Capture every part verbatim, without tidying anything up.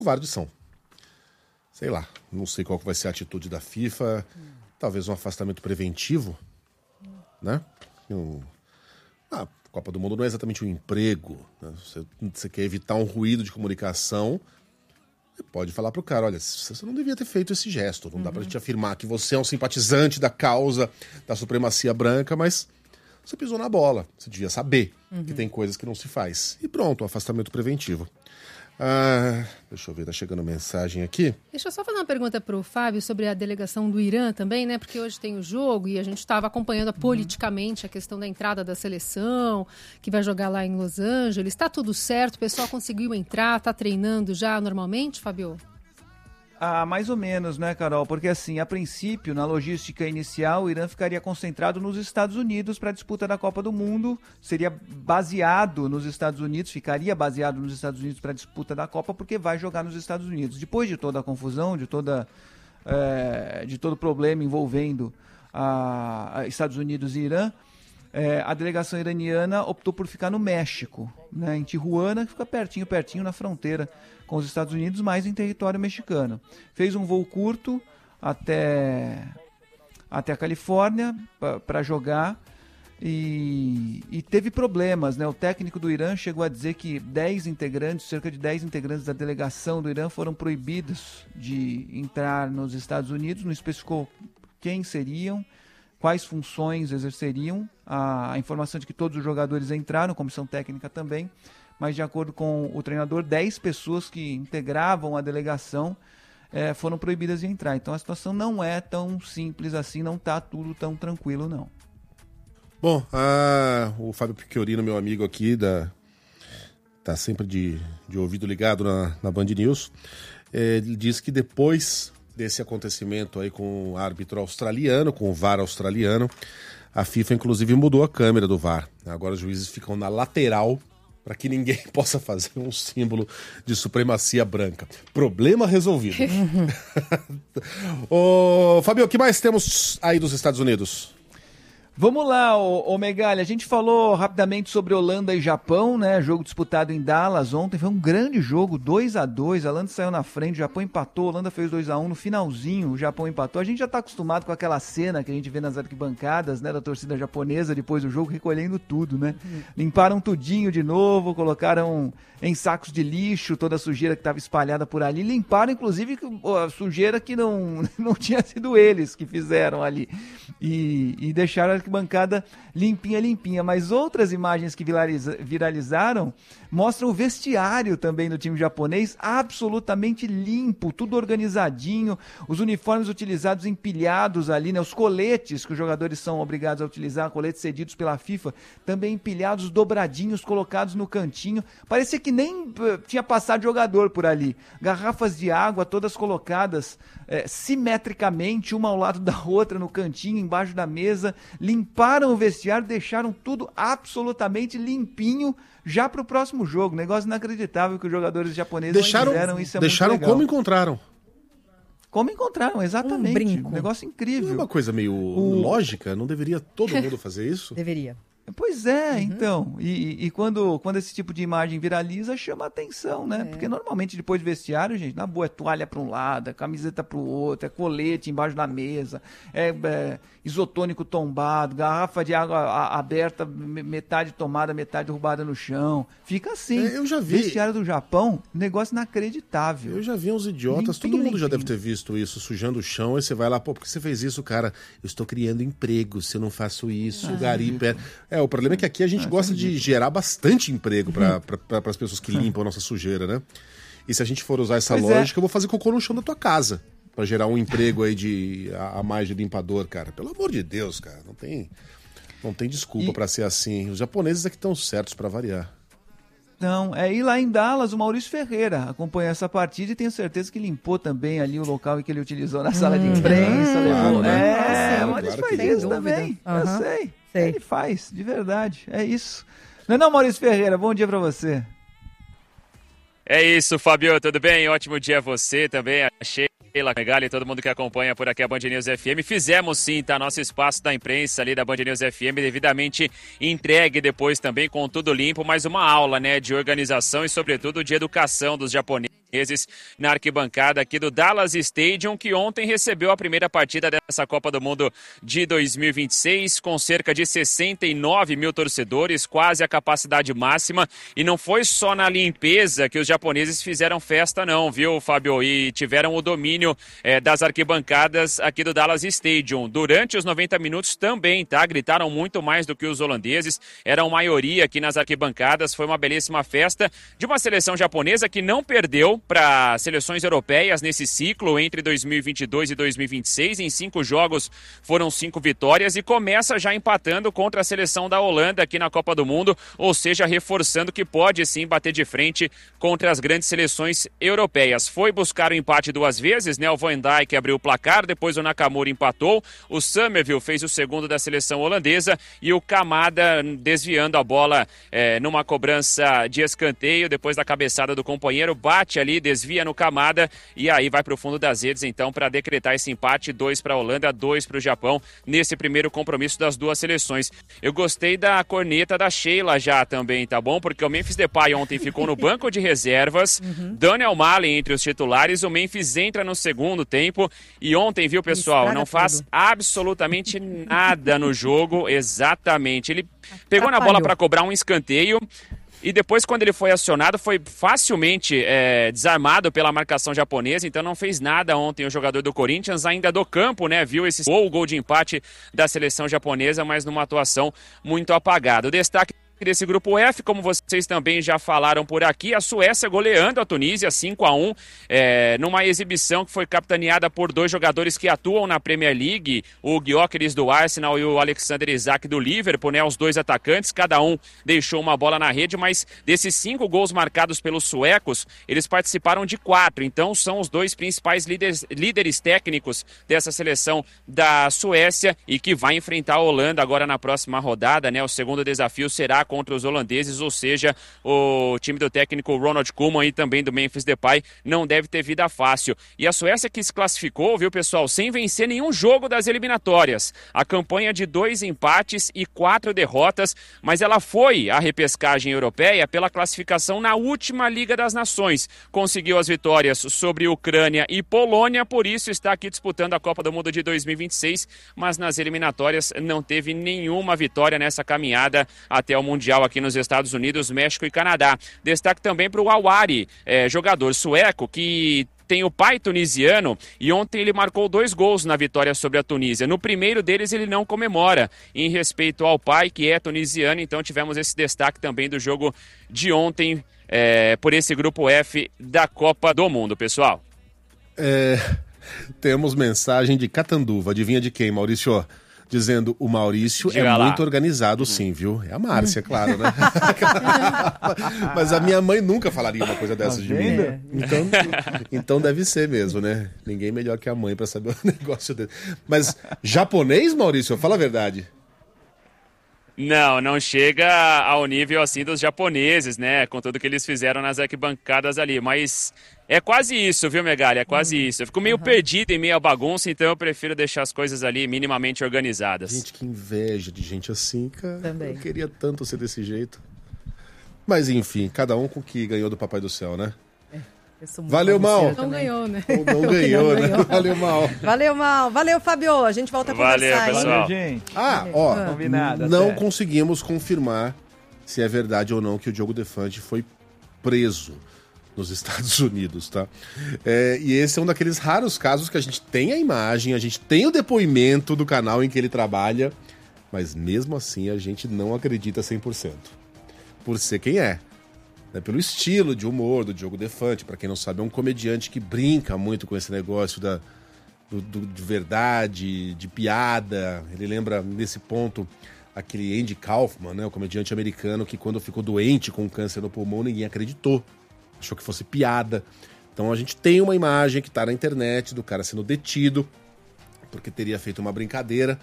válido são. Sei lá, não sei qual que vai ser a atitude da FIFA, hum. talvez um afastamento preventivo, hum. né? Um... Ah, Copa do Mundo não é exatamente um emprego, né? Você, você quer evitar um ruído de comunicação, você pode falar pro cara, olha, você não devia ter feito esse gesto, não uhum. dá pra gente afirmar que você é um simpatizante da causa da supremacia branca, mas você pisou na bola, você devia saber uhum. que tem coisas que não se faz. E pronto, um afastamento preventivo. Ah, deixa eu ver, tá chegando mensagem aqui. Deixa eu só fazer uma pergunta para o Fábio sobre a delegação do Irã também, né? Porque hoje tem o jogo e a gente estava acompanhando uhum. politicamente a questão da entrada da seleção, que vai jogar lá em Los Angeles. Está tudo certo? O pessoal conseguiu entrar? Está treinando já normalmente, Fábio? Ah, mais ou menos, né, Carol? Porque assim, a princípio, na logística inicial, o Irã ficaria concentrado nos Estados Unidos para a disputa da Copa do Mundo, seria baseado nos Estados Unidos, ficaria baseado nos Estados Unidos para a disputa da Copa, porque vai jogar nos Estados Unidos. Depois de toda a confusão, de, toda, é, de todo o problema envolvendo a, a Estados Unidos e Irã, é, a delegação iraniana optou por ficar no México, né, em Tijuana, que fica pertinho, pertinho na fronteira com os Estados Unidos, mas em território mexicano. Fez um voo curto até, até a Califórnia para jogar e, e teve problemas, né? O técnico do Irã chegou a dizer que dez integrantes, cerca de dez integrantes da delegação do Irã foram proibidos de entrar nos Estados Unidos, não especificou quem seriam, quais funções exerceriam. A, a informação de que todos os jogadores entraram, comissão técnica também, mas de acordo com o treinador, dez pessoas que integravam a delegação é, foram proibidas de entrar. Então a situação não é tão simples assim, não está tudo tão tranquilo, não. Bom, a, o Fábio Picchiorino, meu amigo aqui, da, tá sempre de, de ouvido ligado na, na Band News, é, ele diz que depois desse acontecimento aí com o árbitro australiano, com o V A R australiano, a FIFA inclusive mudou a câmera do V A R. Agora os juízes ficam na lateral, para que ninguém possa fazer um símbolo de supremacia branca. Problema resolvido. Ô, Fabio, o que mais temos aí dos Estados Unidos? Vamos lá, ô, ô Megali, a gente falou rapidamente sobre Holanda e Japão, né? Jogo disputado em Dallas ontem, foi um grande jogo, dois a dois, a Holanda saiu na frente, o Japão empatou, a Holanda fez dois a um, no finalzinho o Japão empatou. A gente já está acostumado com aquela cena que a gente vê nas arquibancadas, né, da torcida japonesa depois do jogo, recolhendo tudo, né? Uhum. Limparam tudinho de novo, colocaram em sacos de lixo toda a sujeira que estava espalhada por ali, limparam inclusive a sujeira que não, não tinha sido eles que fizeram ali, e, e deixaram a arquibancada limpinha, limpinha. Mas outras imagens que viraliza, viralizaram mostram o vestiário também do time japonês absolutamente limpo, tudo organizadinho, os uniformes utilizados empilhados ali, né, os coletes que os jogadores são obrigados a utilizar, coletes cedidos pela FIFA, também empilhados, dobradinhos, colocados no cantinho, parecia que nem uh, tinha passado jogador por ali. Garrafas de água todas colocadas é, simetricamente, uma ao lado da outra, no cantinho, embaixo da mesa. Limparam o vestiário, deixaram tudo absolutamente limpinho já para o próximo jogo. Negócio inacreditável que os jogadores japoneses deixaram, fizeram. Isso é deixaram muito legal. Como encontraram. Como encontraram, exatamente. Um brinco. Um negócio incrível. Não é uma coisa meio o... lógica? Não deveria todo mundo fazer isso? Deveria. Pois é, uhum. então, e, e quando, quando esse tipo de imagem viraliza, chama atenção, né? É. Porque normalmente depois de vestiário, gente, na boa, é toalha para um lado, é camiseta para o outro, é colete embaixo da mesa, é, é isotônico tombado, garrafa de água a, aberta, metade tomada, metade derrubada no chão. Fica assim. É, eu já vi. Vestiário do Japão, negócio inacreditável. Eu já vi uns idiotas, limpinho, todo mundo limpinho. Já deve ter visto isso, sujando o chão, aí você vai lá, pô, por que você fez isso, cara? Eu estou criando emprego, se eu não faço isso, ah, o garipe é... é... O problema é que aqui a gente ah, gosta de gerar bastante emprego para uhum. as pessoas que limpam a nossa sujeira, né? E se a gente for usar essa pois lógica, é. eu vou fazer cocô no chão da tua casa para gerar um emprego aí de a, a mais de limpador, cara. Pelo amor de Deus, cara, não tem, não tem desculpa e... para ser assim. Os japoneses é que estão certos para variar. Não, é ir lá em Dallas, o Maurício Ferreira acompanhou essa partida e tenho certeza que limpou também ali o local em que ele utilizou na sala de imprensa. Hum, levou... claro, né? É, é, o Maurício claro faz isso também, uhum. eu sei. sei. Ele faz, de verdade, é isso. Não é não, Maurício Ferreira, bom dia pra você. É isso, Fabio, tudo bem? Ótimo dia a você também, achei. Sheila Megali e todo mundo que acompanha por aqui a Band News F M. Fizemos sim, tá? Nosso espaço da imprensa ali da Band News F M, devidamente entregue depois também com tudo limpo, mas uma aula, né, de organização e sobretudo de educação dos japoneses na arquibancada aqui do Dallas Stadium, que ontem recebeu a primeira partida dessa Copa do Mundo de dois mil e vinte e seis, com cerca de sessenta e nove mil torcedores, quase a capacidade máxima, e não foi só na limpeza que os japoneses fizeram festa não, viu, Fábio? E tiveram o domínio é, das arquibancadas aqui do Dallas Stadium. Durante os noventa minutos também, tá? Gritaram muito mais do que os holandeses, eram maioria aqui nas arquibancadas, foi uma belíssima festa de uma seleção japonesa que não perdeu para seleções europeias nesse ciclo entre dois mil e vinte e dois e dois mil e vinte e seis. Em cinco jogos foram cinco vitórias e começa já empatando contra a seleção da Holanda aqui na Copa do Mundo, ou seja, reforçando que pode sim bater de frente contra as grandes seleções europeias. Foi buscar o empate duas vezes, né? O Van Dijk abriu o placar, depois o Nakamura empatou, o Summerville fez o segundo da seleção holandesa e o Kamada desviando a bola é, numa cobrança de escanteio, depois da cabeçada do companheiro, bate ali, desvia no Kamada e aí vai para o fundo das redes então para decretar esse empate, dois para a Holanda, dois para o Japão nesse primeiro compromisso das duas seleções. Eu gostei da corneta da Sheila já também, tá bom? Porque o Memphis Depay ontem ficou no banco de reservas, uhum. Daniel Malen entre os titulares, o Memphis entra no segundo tempo e ontem, viu pessoal, não faz tudo. absolutamente nada no jogo, exatamente, ele pegou na bola para cobrar um escanteio, e depois, quando ele foi acionado, foi facilmente é, desarmado pela marcação japonesa, então não fez nada ontem o jogador do Corinthians, ainda do campo, né? Viu esse gol, o gol de empate da seleção japonesa, mas numa atuação muito apagada. O destaque desse grupo F, como vocês também já falaram por aqui, a Suécia goleando a Tunísia cinco a um, é, numa exibição que foi capitaneada por dois jogadores que atuam na Premier League, o Gyökeres do Arsenal e o Alexander Isak do Liverpool, né, os dois atacantes, cada um deixou uma bola na rede, mas desses cinco gols marcados pelos suecos, eles participaram de quatro, então são os dois principais líderes, líderes técnicos dessa seleção da Suécia e que vai enfrentar a Holanda agora na próxima rodada, né, o segundo desafio será contra os holandeses, ou seja, o time do técnico Ronald Koeman e também do Memphis Depay não deve ter vida fácil. E a Suécia que se classificou, viu pessoal, sem vencer nenhum jogo das eliminatórias. A campanha de dois empates e quatro derrotas, mas ela foi à repescagem europeia pela classificação na última Liga das Nações. Conseguiu as vitórias sobre Ucrânia e Polônia, por isso está aqui disputando a Copa do Mundo de dois mil e vinte e seis, mas nas eliminatórias não teve nenhuma vitória nessa caminhada até o Mundial aqui nos Estados Unidos, México e Canadá. Destaque também para o Awari, é, jogador sueco que tem o pai tunisiano e ontem ele marcou dois gols na vitória sobre a Tunísia. No primeiro deles ele não comemora em respeito ao pai que é tunisiano, então tivemos esse destaque também do jogo de ontem é, por esse grupo F da Copa do Mundo, pessoal. É, temos mensagem de Catanduva, adivinha de quem, Maurício? Dizendo, o Maurício Diga é lá. muito organizado, sim, viu? É a Márcia, claro, né? Mas a minha mãe nunca falaria uma coisa dessa de mim. Então, então deve ser mesmo, né? Ninguém melhor que a mãe pra saber o negócio dele. Mas japonês, Maurício? Fala a verdade. Não, não chega ao nível assim dos japoneses, né? Com tudo que eles fizeram nas arquibancadas ali, mas é quase isso, viu, Megali? É quase uhum. isso. Eu fico meio uhum. perdido em meio à bagunça, então eu prefiro deixar as coisas ali minimamente organizadas. Gente, que inveja de gente assim, cara. Também. Eu queria tanto ser desse jeito. Mas enfim, cada um com o que ganhou do Papai do Céu, né? Valeu, Mal. Não ganhou, né? Ou não ganhou, né? Valeu, Mal. Valeu, Mal. Valeu, Fabio. A gente volta a Valeu, conversar. Pessoal. Valeu, gente. Ah, ó, ah. Combinado, não até. conseguimos confirmar se é verdade ou não que o Diogo Defante foi preso nos Estados Unidos, tá? É, e esse é um daqueles raros casos que a gente tem a imagem, a gente tem o depoimento do canal em que ele trabalha, mas mesmo assim a gente não acredita cem por cento. Por ser quem é. Né, pelo estilo de humor do Diogo Defante, para quem não sabe, é um comediante que brinca muito com esse negócio da, do, do, de verdade, de piada. Ele lembra, nesse ponto, aquele Andy Kaufman, né, o comediante americano que quando ficou doente com câncer no pulmão, ninguém acreditou. Achou que fosse piada. Então a gente tem uma imagem que está na internet do cara sendo detido porque teria feito uma brincadeira.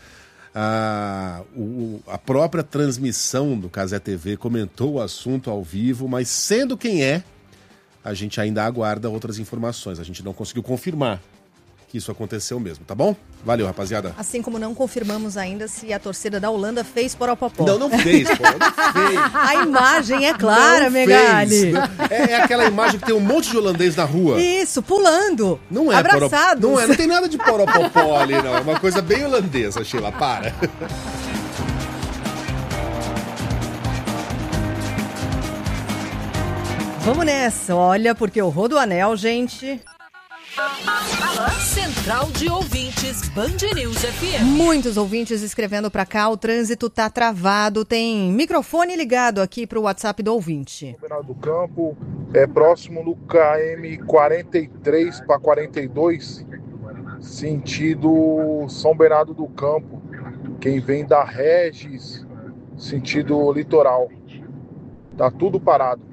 A, o, a própria transmissão do Cazé T V comentou o assunto ao vivo, mas sendo quem é, a gente ainda aguarda outras informações. A gente não conseguiu confirmar que isso aconteceu mesmo, tá bom? Valeu, rapaziada. Assim como não confirmamos ainda se a torcida da Holanda fez Poropopó. Não, não fez, pô, não fez. A imagem é clara, Não Megali. fez. É, é aquela imagem que tem um monte de holandês na rua. Isso, pulando. Não é abraçados. Não é, não tem nada de Poropopó ali, não. É uma coisa bem holandesa, Sheila, para. Vamos nessa, olha, porque o Rodoanel, gente... Central de Ouvintes, Band News F M. Muitos ouvintes escrevendo pra cá, o trânsito tá travado, tem microfone ligado aqui pro WhatsApp do ouvinte. São Bernardo do Campo, é próximo no K M quarenta e três para quarenta e dois, sentido São Bernardo do Campo, quem vem da Regis, sentido litoral, tá tudo parado.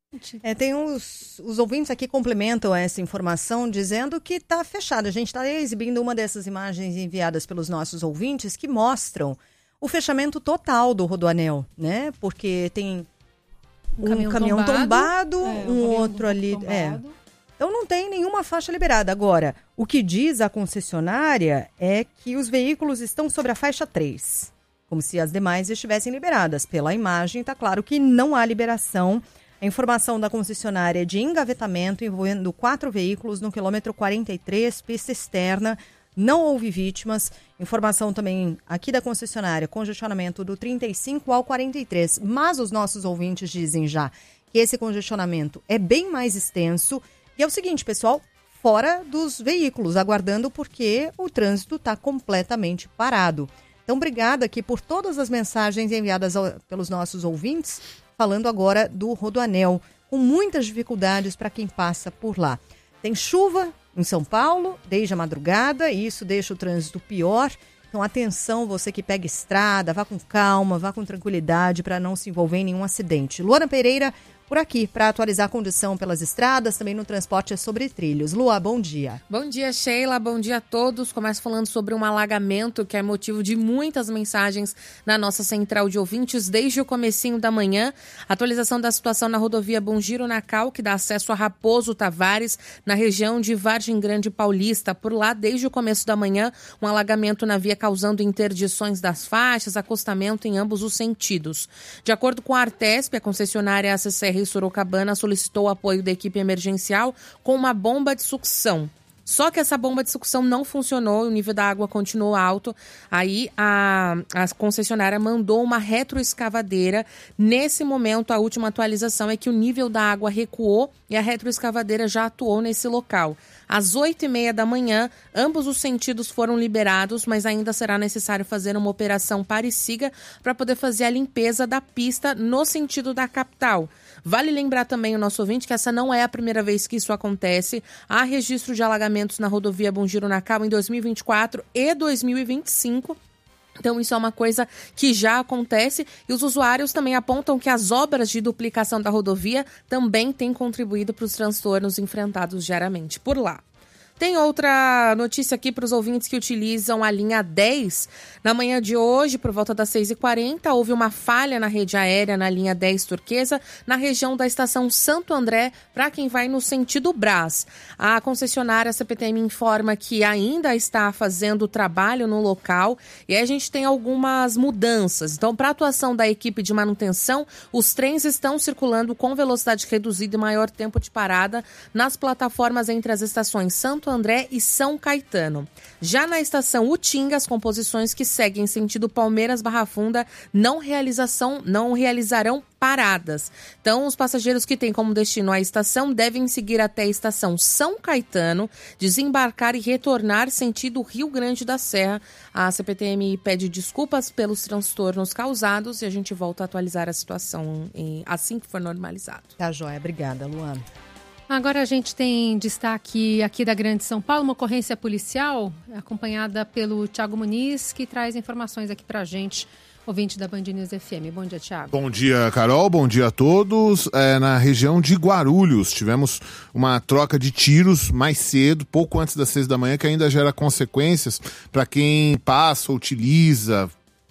É, tem os, os ouvintes aqui complementam essa informação dizendo que está fechado. A gente está exibindo uma dessas imagens enviadas pelos nossos ouvintes que mostram o fechamento total do Rodoanel, né? Porque tem um, um caminhão, caminhão tombado, tombado é, um outro ali... Tombado. É. Então não tem nenhuma faixa liberada. Agora, o que diz a concessionária é que os veículos estão sobre a faixa três, como se as demais estivessem liberadas. Pela imagem, está claro que não há liberação. A informação da concessionária é de engavetamento envolvendo quatro veículos no quilômetro quarenta e três, pista externa. Não houve vítimas. Informação também aqui da concessionária, congestionamento do trinta e cinco ao quarenta e três. Mas os nossos ouvintes dizem já que esse congestionamento é bem mais extenso. E é o seguinte, pessoal, fora dos veículos, aguardando porque o trânsito está completamente parado. Então, obrigada aqui por todas as mensagens enviadas ao, pelos nossos ouvintes, falando agora do Rodoanel, com muitas dificuldades para quem passa por lá. Tem chuva em São Paulo desde a madrugada e isso deixa o trânsito pior. Então, atenção, você que pega estrada, vá com calma, vá com tranquilidade para não se envolver em nenhum acidente. Luana Pereira, por aqui, para atualizar a condição pelas estradas, também no transporte é sobre trilhos. Lua, bom dia. Bom dia, Sheila, bom dia a todos. Começo falando sobre um alagamento que é motivo de muitas mensagens na nossa central de ouvintes desde o comecinho da manhã. Atualização da situação na rodovia Bom Giro Nacal, que dá acesso a Raposo Tavares, na região de Vargem Grande Paulista. Por lá, desde o começo da manhã, um alagamento na via causando interdições das faixas, acostamento em ambos os sentidos. De acordo com a Artesp, a concessionária A C C R Sorocabana solicitou o apoio da equipe emergencial com uma bomba de sucção. Só que essa bomba de sucção não funcionou e o nível da água continuou alto. Aí a, a concessionária mandou uma retroescavadeira. Nesse momento, a última atualização é que o nível da água recuou e a retroescavadeira já atuou nesse local. Às oito e meia da manhã, ambos os sentidos foram liberados, mas ainda será necessário fazer uma operação pare-siga para poder fazer a limpeza da pista no sentido da capital. Vale lembrar também o nosso ouvinte que essa não é a primeira vez que isso acontece. Há registro de alagamentos na rodovia Bom Giro Nacal em dois mil e vinte e quatro e dois mil e vinte e cinco. Então, isso é uma coisa que já acontece e os usuários também apontam que as obras de duplicação da rodovia também têm contribuído para os transtornos enfrentados diariamente por lá. Tem outra notícia aqui para os ouvintes que utilizam a linha dez. Na manhã de hoje, por volta das seis e quarenta, houve uma falha na rede aérea na linha dez Turquesa, na região da estação Santo André, para quem vai no sentido Brás. A concessionária C P T M informa que ainda está fazendo o trabalho no local e aí a gente tem algumas mudanças. Então, para a atuação da equipe de manutenção, os trens estão circulando com velocidade reduzida e maior tempo de parada nas plataformas entre as estações Santo André e São Caetano. Já na estação Utinga, as composições que seguem sentido Palmeiras Barra Funda não, realização, não realizarão paradas. Então, os passageiros que têm como destino a estação devem seguir até a estação São Caetano, desembarcar e retornar sentido Rio Grande da Serra. A C P T M pede desculpas pelos transtornos causados e a gente volta a atualizar a situação em, assim que for normalizado. Tá joia, obrigada, Luana. Agora a gente tem destaque aqui da Grande São Paulo, uma ocorrência policial acompanhada pelo Thiago Muniz, que traz informações aqui pra gente, ouvinte da Band News F M. Bom dia, Thiago. Bom dia, Carol. Bom dia a todos. É, na região de Guarulhos, tivemos uma troca de tiros mais cedo, pouco antes das seis da manhã, que ainda gera consequências para quem passa, utiliza,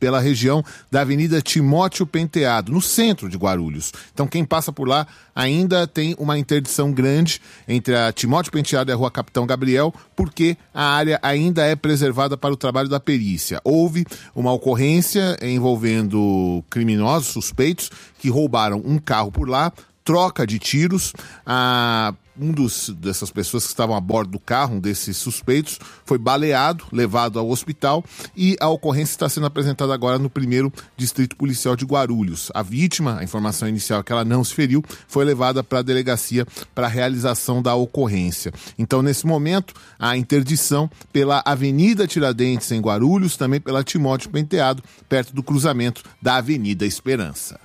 pela região da Avenida Timóteo Penteado, no centro de Guarulhos. Então quem passa por lá ainda tem uma interdição grande entre a Timóteo Penteado e a Rua Capitão Gabriel, porque a área ainda é preservada para o trabalho da perícia. Houve uma ocorrência envolvendo criminosos suspeitos que roubaram um carro por lá, troca de tiros. A Um dos, dessas pessoas que estavam a bordo do carro, um desses suspeitos, foi baleado, levado ao hospital, e a ocorrência está sendo apresentada agora no primeiro Distrito Policial de Guarulhos. A vítima, a informação inicial é que ela não se feriu, foi levada para a delegacia para a realização da ocorrência. Então, nesse momento, a interdição pela Avenida Tiradentes, em Guarulhos, também pela Timóteo Penteado, perto do cruzamento da Avenida Esperança.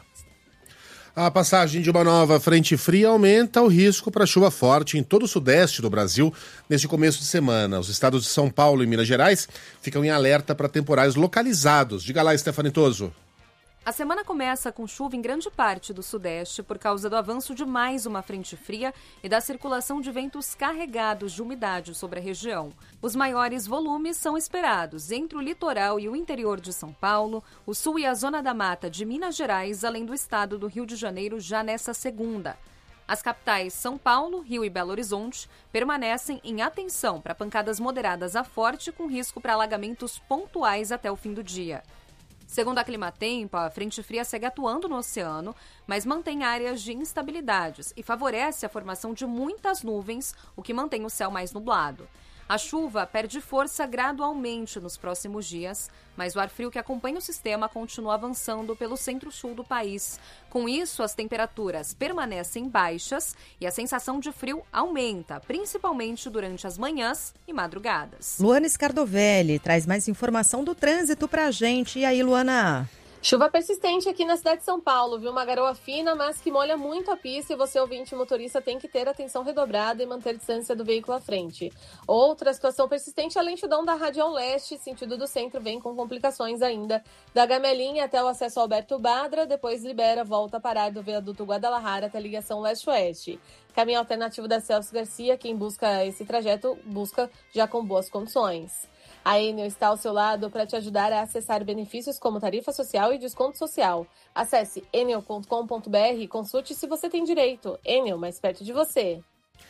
A passagem de uma nova frente fria aumenta o risco para chuva forte em todo o sudeste do Brasil neste começo de semana. Os estados de São Paulo e Minas Gerais ficam em alerta para temporais localizados. Diga lá, Stephanie Toso. A semana começa com chuva em grande parte do sudeste por causa do avanço de mais uma frente fria e da circulação de ventos carregados de umidade sobre a região. Os maiores volumes são esperados entre o litoral e o interior de São Paulo, o sul e a zona da mata de Minas Gerais, além do estado do Rio de Janeiro já nessa segunda. As capitais São Paulo, Rio e Belo Horizonte permanecem em atenção para pancadas moderadas a forte com risco para alagamentos pontuais até o fim do dia. Segundo a Climatempo, a frente fria segue atuando no oceano, mas mantém áreas de instabilidades e favorece a formação de muitas nuvens, o que mantém o céu mais nublado. A chuva perde força gradualmente nos próximos dias, mas o ar frio que acompanha o sistema continua avançando pelo centro-sul do país. Com isso, as temperaturas permanecem baixas e a sensação de frio aumenta, principalmente durante as manhãs e madrugadas. Luana Scardovelli traz mais informação do trânsito pra gente. E aí, Luana? Chuva persistente aqui na cidade de São Paulo, viu? Uma garoa fina, mas que molha muito a pista e você, ouvinte motorista, tem que ter atenção redobrada e manter distância do veículo à frente. Outra situação persistente é a lentidão da Radial Leste, sentido do centro, vem com complicações ainda. Da Gamelinha até o acesso ao Alberto Badra, depois libera, volta a parar do viaduto Guadalajara até a ligação leste-oeste. Caminho alternativo da Celso Garcia, quem busca esse trajeto, busca já com boas condições. A Enel está ao seu lado para te ajudar a acessar benefícios como tarifa social e desconto social. Acesse enel ponto com ponto b r e consulte se você tem direito. Enel, mais perto de você.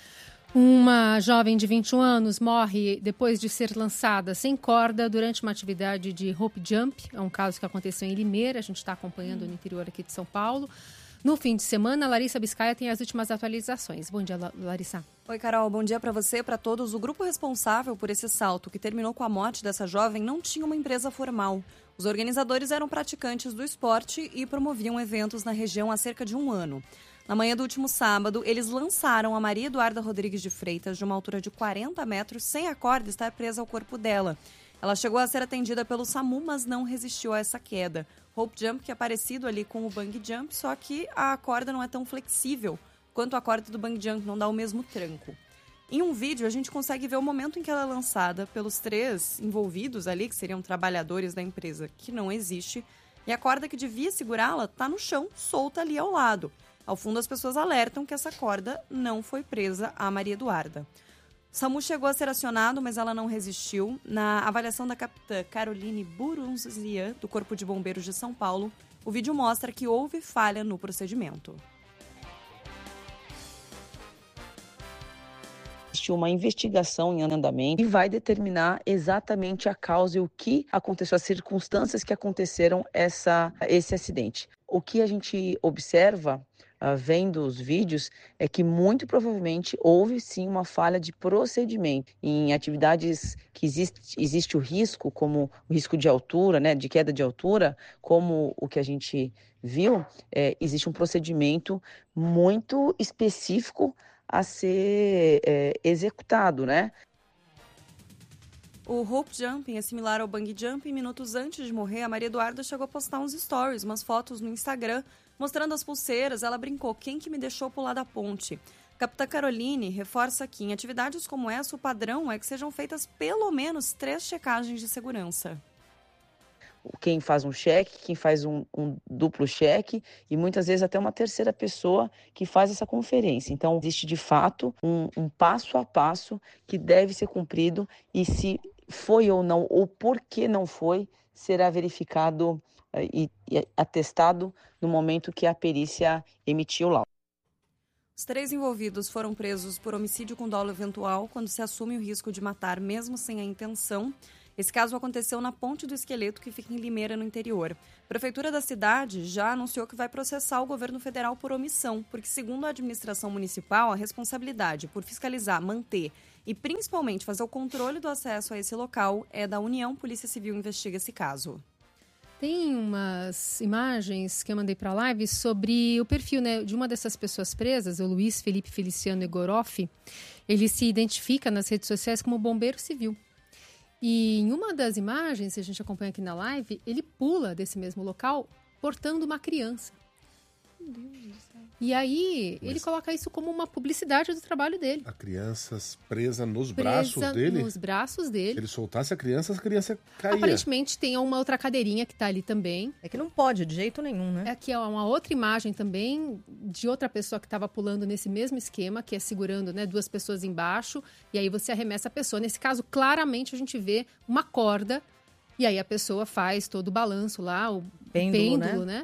Uma jovem de vinte e um anos morre depois de ser lançada sem corda durante uma atividade de rope jump. É um caso que aconteceu em Limeira, a gente está acompanhando no interior aqui de São Paulo. No fim de semana, Larissa Biscaia tem as últimas atualizações. Bom dia, Larissa. Oi, Carol. Bom dia para você e para todos. O grupo responsável por esse salto, que terminou com a morte dessa jovem, não tinha uma empresa formal. Os organizadores eram praticantes do esporte e promoviam eventos na região há cerca de um ano. Na manhã do último sábado, eles lançaram a Maria Eduarda Rodrigues de Freitas de uma altura de quarenta metros, sem a corda estar presa ao corpo dela. Ela chegou a ser atendida pelo SAMU, mas não resistiu a essa queda. Rope jump, que é parecido ali com o bungee jump, só que a corda não é tão flexível quanto a corda do bungee jump, não dá o mesmo tranco. Em um vídeo, a gente consegue ver o momento em que ela é lançada pelos três envolvidos ali, que seriam trabalhadores da empresa, que não existe, e a corda que devia segurá-la está no chão, solta ali ao lado. Ao fundo, as pessoas alertam que essa corda não foi presa à Maria Eduarda. SAMU chegou a ser acionado, mas ela não resistiu. Na avaliação da capitã Caroline Burunzian, do Corpo de Bombeiros de São Paulo, o vídeo mostra que houve falha no procedimento. Existe uma investigação em andamento e vai determinar exatamente a causa e o que aconteceu, as circunstâncias que aconteceram essa, esse acidente. O que a gente observa, Uh, vendo os vídeos, é que muito provavelmente houve sim uma falha de procedimento. Em atividades que existe, existe o risco, como o risco de altura, né, de queda de altura, como o que a gente viu, é, existe um procedimento muito específico a ser é, executado, né? O rope jumping é similar ao bungee jumping. Minutos antes de morrer, a Maria Eduarda chegou a postar uns stories, umas fotos no Instagram, mostrando as pulseiras. Ela brincou: quem que me deixou pular da ponte? A capitã Caroline reforça que em atividades como essa, o padrão é que sejam feitas pelo menos três checagens de segurança. Quem faz um cheque, quem faz um, um duplo cheque e muitas vezes até uma terceira pessoa que faz essa conferência. Então, existe de fato um, um passo a passo que deve ser cumprido e se foi ou não, ou por que não foi, será verificado e, e atestado no momento que a perícia emitiu o laudo. Os três envolvidos foram presos por homicídio com dolo eventual quando se assume o risco de matar mesmo sem a intenção. Esse caso aconteceu na Ponte do Esqueleto, que fica em Limeira, no interior. A prefeitura da cidade já anunciou que vai processar o governo federal por omissão, porque, segundo a administração municipal, a responsabilidade por fiscalizar, manter e principalmente fazer o controle do acesso a esse local é da União. Polícia Civil investiga esse caso. Tem umas imagens que eu mandei para a live sobre o perfil, né, de uma dessas pessoas presas, o Luiz Felipe Feliciano Egoroff. Ele se identifica nas redes sociais como bombeiro civil. E em uma das imagens, que a gente acompanha aqui na live, ele pula desse mesmo local portando uma criança. Meu Deus do céu. E aí, Mas ele coloca isso como uma publicidade do trabalho dele. A criança presa nos presa braços dele? nos braços dele. Se ele soltasse a criança, a criança caía. Aparentemente tem uma outra cadeirinha que tá ali também. É que não pode, de jeito nenhum, né? Aqui é uma outra imagem também de outra pessoa que estava pulando nesse mesmo esquema, que é segurando, né, duas pessoas embaixo, e aí você arremessa a pessoa. Nesse caso, claramente a gente vê uma corda, e aí a pessoa faz todo o balanço lá, o pêndulo, pêndulo né? né?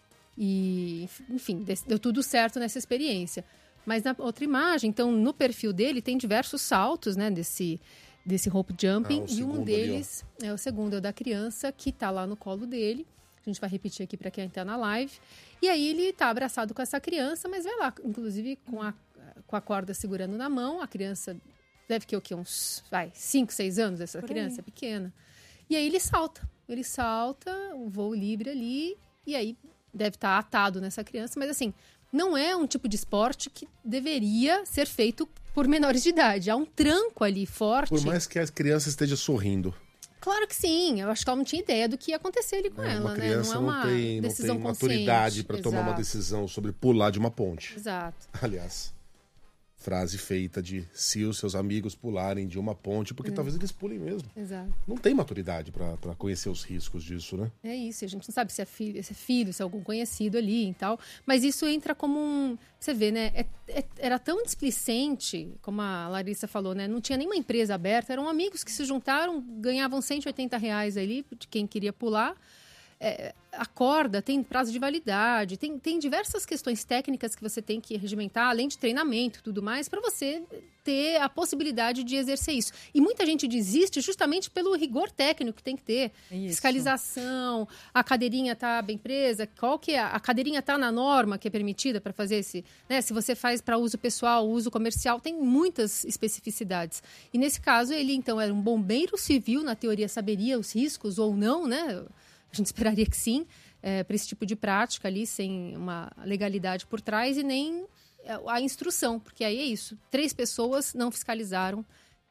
E, enfim, deu tudo certo nessa experiência. Mas na outra imagem, então, no perfil dele, tem diversos saltos, né, desse, desse rope jumping. Ah, e um deles ali, é o segundo, é o da criança, que tá lá no colo dele. A gente vai repetir aqui para quem tá na live. E aí ele tá abraçado com essa criança, mas vai lá, inclusive com a, com a corda segurando na mão. A criança deve ter o quê? Uns, vai, cinco, seis anos, essa Por criança é pequena. E aí ele salta. Ele salta, o voo livre ali, e aí deve estar atado nessa criança, mas assim, não é um tipo de esporte que deveria ser feito por menores de idade. Há um tranco ali forte. Por mais que a criança esteja sorrindo. Claro que sim. Eu acho que ela não tinha ideia do que ia acontecer ali com é, ela, uma né? Não é uma não tem, decisão não tem consciente. maturidade para tomar uma decisão sobre pular de uma ponte. Exato. Aliás, frase feita de se os seus amigos pularem de uma ponte, porque hum. talvez eles pulem mesmo. Exato. Não tem maturidade para conhecer os riscos disso, né? É isso, a gente não sabe se é filho, se é, filho, se é algum conhecido ali e tal, mas isso entra como um... Você vê, né? É, é, era tão displicente, como a Larissa falou, né? Não tinha nenhuma empresa aberta, eram amigos que se juntaram, ganhavam cento e oitenta reais ali de quem queria pular. É, a corda tem prazo de validade, tem, tem diversas questões técnicas que você tem que regimentar, além de treinamento e tudo mais, para você ter a possibilidade de exercer isso. E muita gente desiste justamente pelo rigor técnico que tem que ter. Isso. Fiscalização, a cadeirinha tá bem presa, qual que é? A cadeirinha tá na norma que é permitida para fazer esse... Né? Se você faz para uso pessoal, uso comercial, tem muitas especificidades. E nesse caso, ele então era um bombeiro civil, na teoria saberia os riscos ou não, né? A gente esperaria que sim, é, para esse tipo de prática ali, sem uma legalidade por trás e nem a instrução, porque aí é isso. Três pessoas não fiscalizaram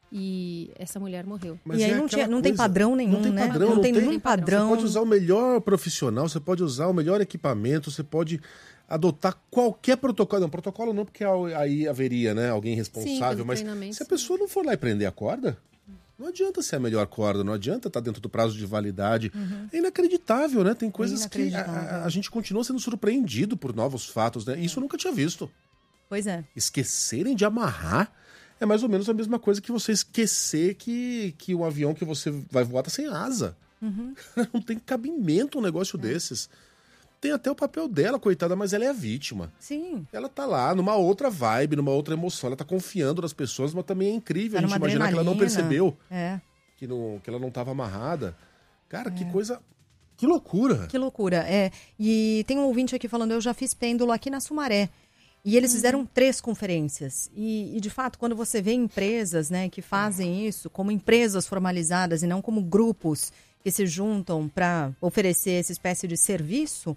e essa mulher morreu. Mas e aí é não, tinha, não tem padrão nenhum, não tem né? Padrão, não, não tem tem nenhum padrão. Você pode usar o melhor profissional, você pode usar o melhor equipamento, você pode adotar qualquer protocolo. Não, protocolo não, porque aí haveria, né, alguém responsável, sim, mas se a pessoa não for lá e prender a corda... Não adianta ser a melhor corda, não adianta estar dentro do prazo de validade. Uhum. É inacreditável, né? Tem coisas é que a, a gente continua sendo surpreendido por novos fatos, né? Isso eu nunca tinha visto. Pois é. Esquecerem de amarrar é mais ou menos a mesma coisa que você esquecer que, que o avião que você vai voar tá sem asa. Uhum. Não tem cabimento um negócio é. desses. Tem até o papel dela, coitada, mas ela é a vítima. Sim. Ela tá lá numa outra vibe, numa outra emoção. Ela tá confiando nas pessoas, mas também é incrível tá a gente imaginar que ela não percebeu é. que, não, que ela não tava amarrada. Cara, é. que coisa... Que loucura. Que loucura, é. E tem um ouvinte aqui falando, eu já fiz pêndulo aqui na Sumaré. E eles uhum. fizeram três conferências. E, e, de fato, quando você vê empresas, né, que fazem isso, como empresas formalizadas e não como grupos que se juntam para oferecer essa espécie de serviço...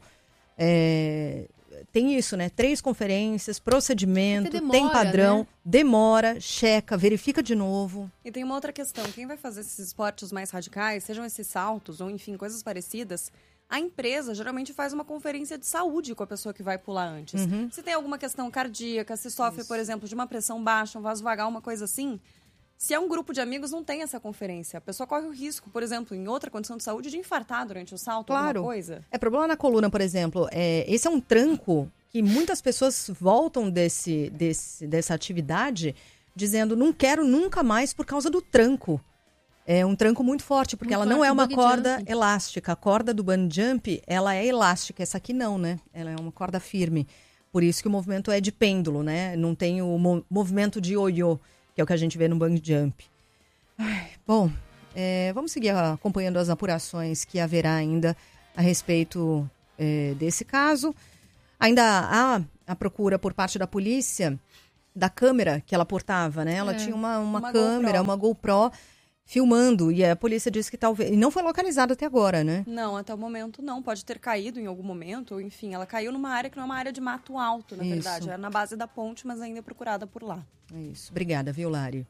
É, tem isso, né? Três conferências, procedimento, demora, tem padrão, né? Demora, checa, verifica de novo. E tem uma outra questão, quem vai fazer esses esportes mais radicais, sejam esses saltos ou enfim, coisas parecidas, a empresa geralmente faz uma conferência de saúde com a pessoa que vai pular antes. Uhum. Se tem alguma questão cardíaca, se sofre, isso. por exemplo, de uma pressão baixa, um vaso vagal, uma coisa assim... Se é um grupo de amigos, não tem essa conferência. A pessoa corre o risco, por exemplo, em outra condição de saúde, de infartar durante o salto, claro. alguma coisa. É problema na coluna, por exemplo. É, esse é um tranco que muitas pessoas voltam desse, desse, dessa atividade dizendo não quero nunca mais por causa do tranco. É um tranco muito forte, porque Muito ela não forte, é uma bungee corda jump. elástica. A corda do bungee jump, ela é elástica. Essa aqui não, né? Ela é uma corda firme. Por isso que o movimento é de pêndulo, né? Não tem o mo- movimento de ioiô, que é o que a gente vê no bungee jump. Ai, bom, é, vamos seguir acompanhando as apurações que haverá ainda a respeito é, desse caso. Ainda há a procura por parte da polícia da câmera que ela portava, né? Ela É, tinha uma, uma, uma câmera, GoPro. uma GoPro filmando, e a polícia disse que talvez... E não foi localizada até agora, né? Não, até o momento não. Pode ter caído em algum momento, ou enfim, ela caiu numa área que não é uma área de mato alto, na Isso. verdade. Era na base da ponte, mas ainda é procurada por lá. É isso. Obrigada, viu, Lari?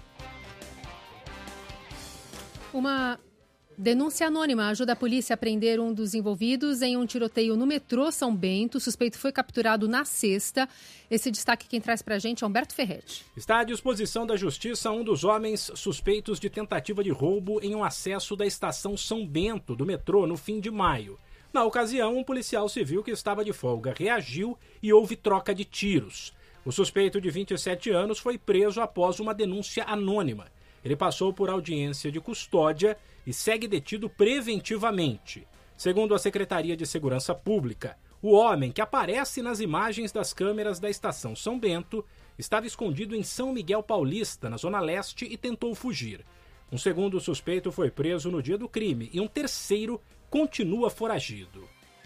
Uma denúncia anônima ajuda a polícia a prender um dos envolvidos em um tiroteio no metrô São Bento. O suspeito foi capturado na sexta. Esse destaque quem traz pra gente é Humberto Ferretti. Está à disposição da Justiça um dos homens suspeitos de tentativa de roubo em um acesso da estação São Bento do metrô no fim de maio. Na ocasião, um policial civil que estava de folga reagiu e houve troca de tiros. O suspeito de vinte e sete anos foi preso após uma denúncia anônima. Ele passou por audiência de custódia e segue detido preventivamente. Segundo a Secretaria de Segurança Pública, o homem, que aparece nas imagens das câmeras da estação São Bento, estava escondido em São Miguel Paulista, na Zona Leste, e tentou fugir. Um segundo suspeito foi preso no dia do crime e um terceiro continua foragido.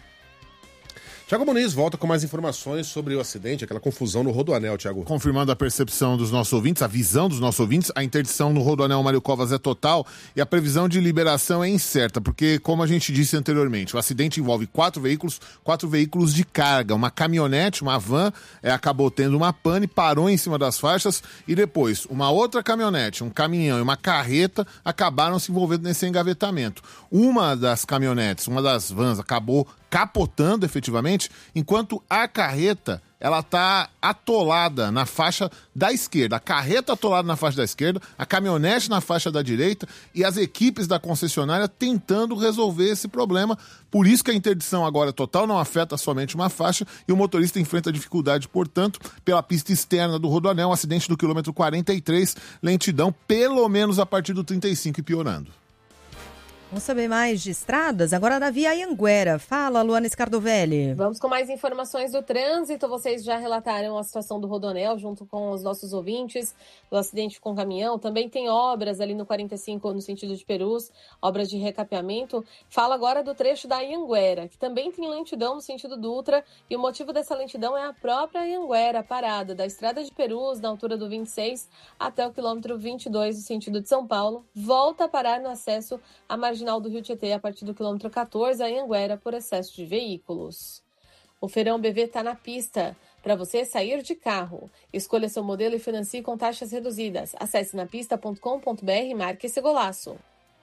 Tiago Muniz volta com mais informações sobre o acidente, aquela confusão no Rodoanel, Tiago. Confirmando a percepção dos nossos ouvintes, a visão dos nossos ouvintes, a interdição no Rodoanel Mário Covas é total e a previsão de liberação é incerta, porque, como a gente disse anteriormente, o acidente envolve quatro veículos, quatro veículos de carga, uma caminhonete, uma van, é, acabou tendo uma pane, parou em cima das faixas e depois uma outra caminhonete, um caminhão e uma carreta acabaram se envolvendo nesse engavetamento. Uma das caminhonetes, uma das vans acabou capotando efetivamente, enquanto a carreta ela está atolada na faixa da esquerda. A carreta atolada na faixa da esquerda, a caminhonete na faixa da direita e as equipes da concessionária tentando resolver esse problema. Por isso que a interdição agora total não afeta somente uma faixa e o motorista enfrenta dificuldade, portanto, pela pista externa do Rodoanel, um acidente do quilômetro quarenta e três, lentidão pelo menos a partir do trinta e cinco e piorando. Vamos saber mais de estradas? Agora da Via Anhanguera. Fala, Luana Scardovelli. Vamos com mais informações do trânsito. Vocês já relataram a situação do Rodoanel junto com os nossos ouvintes, do acidente com o caminhão. Também tem obras ali no quarenta e cinco no sentido de Perus, obras de recapeamento. Fala agora do trecho da Anhanguera, que também tem lentidão no sentido Dutra. E o motivo dessa lentidão é a própria Anhanguera, parada da estrada de Perus, na altura do vinte e seis, até o quilômetro vinte e dois no sentido de São Paulo. Volta a parar no acesso à marginal do Rio Tietê a partir do quilômetro catorze, a Anhanguera, por excesso de veículos. O Feirão B V está na pista para você sair de carro. Escolha seu modelo e financie com taxas reduzidas. Acesse napista ponto com ponto br e marque esse golaço.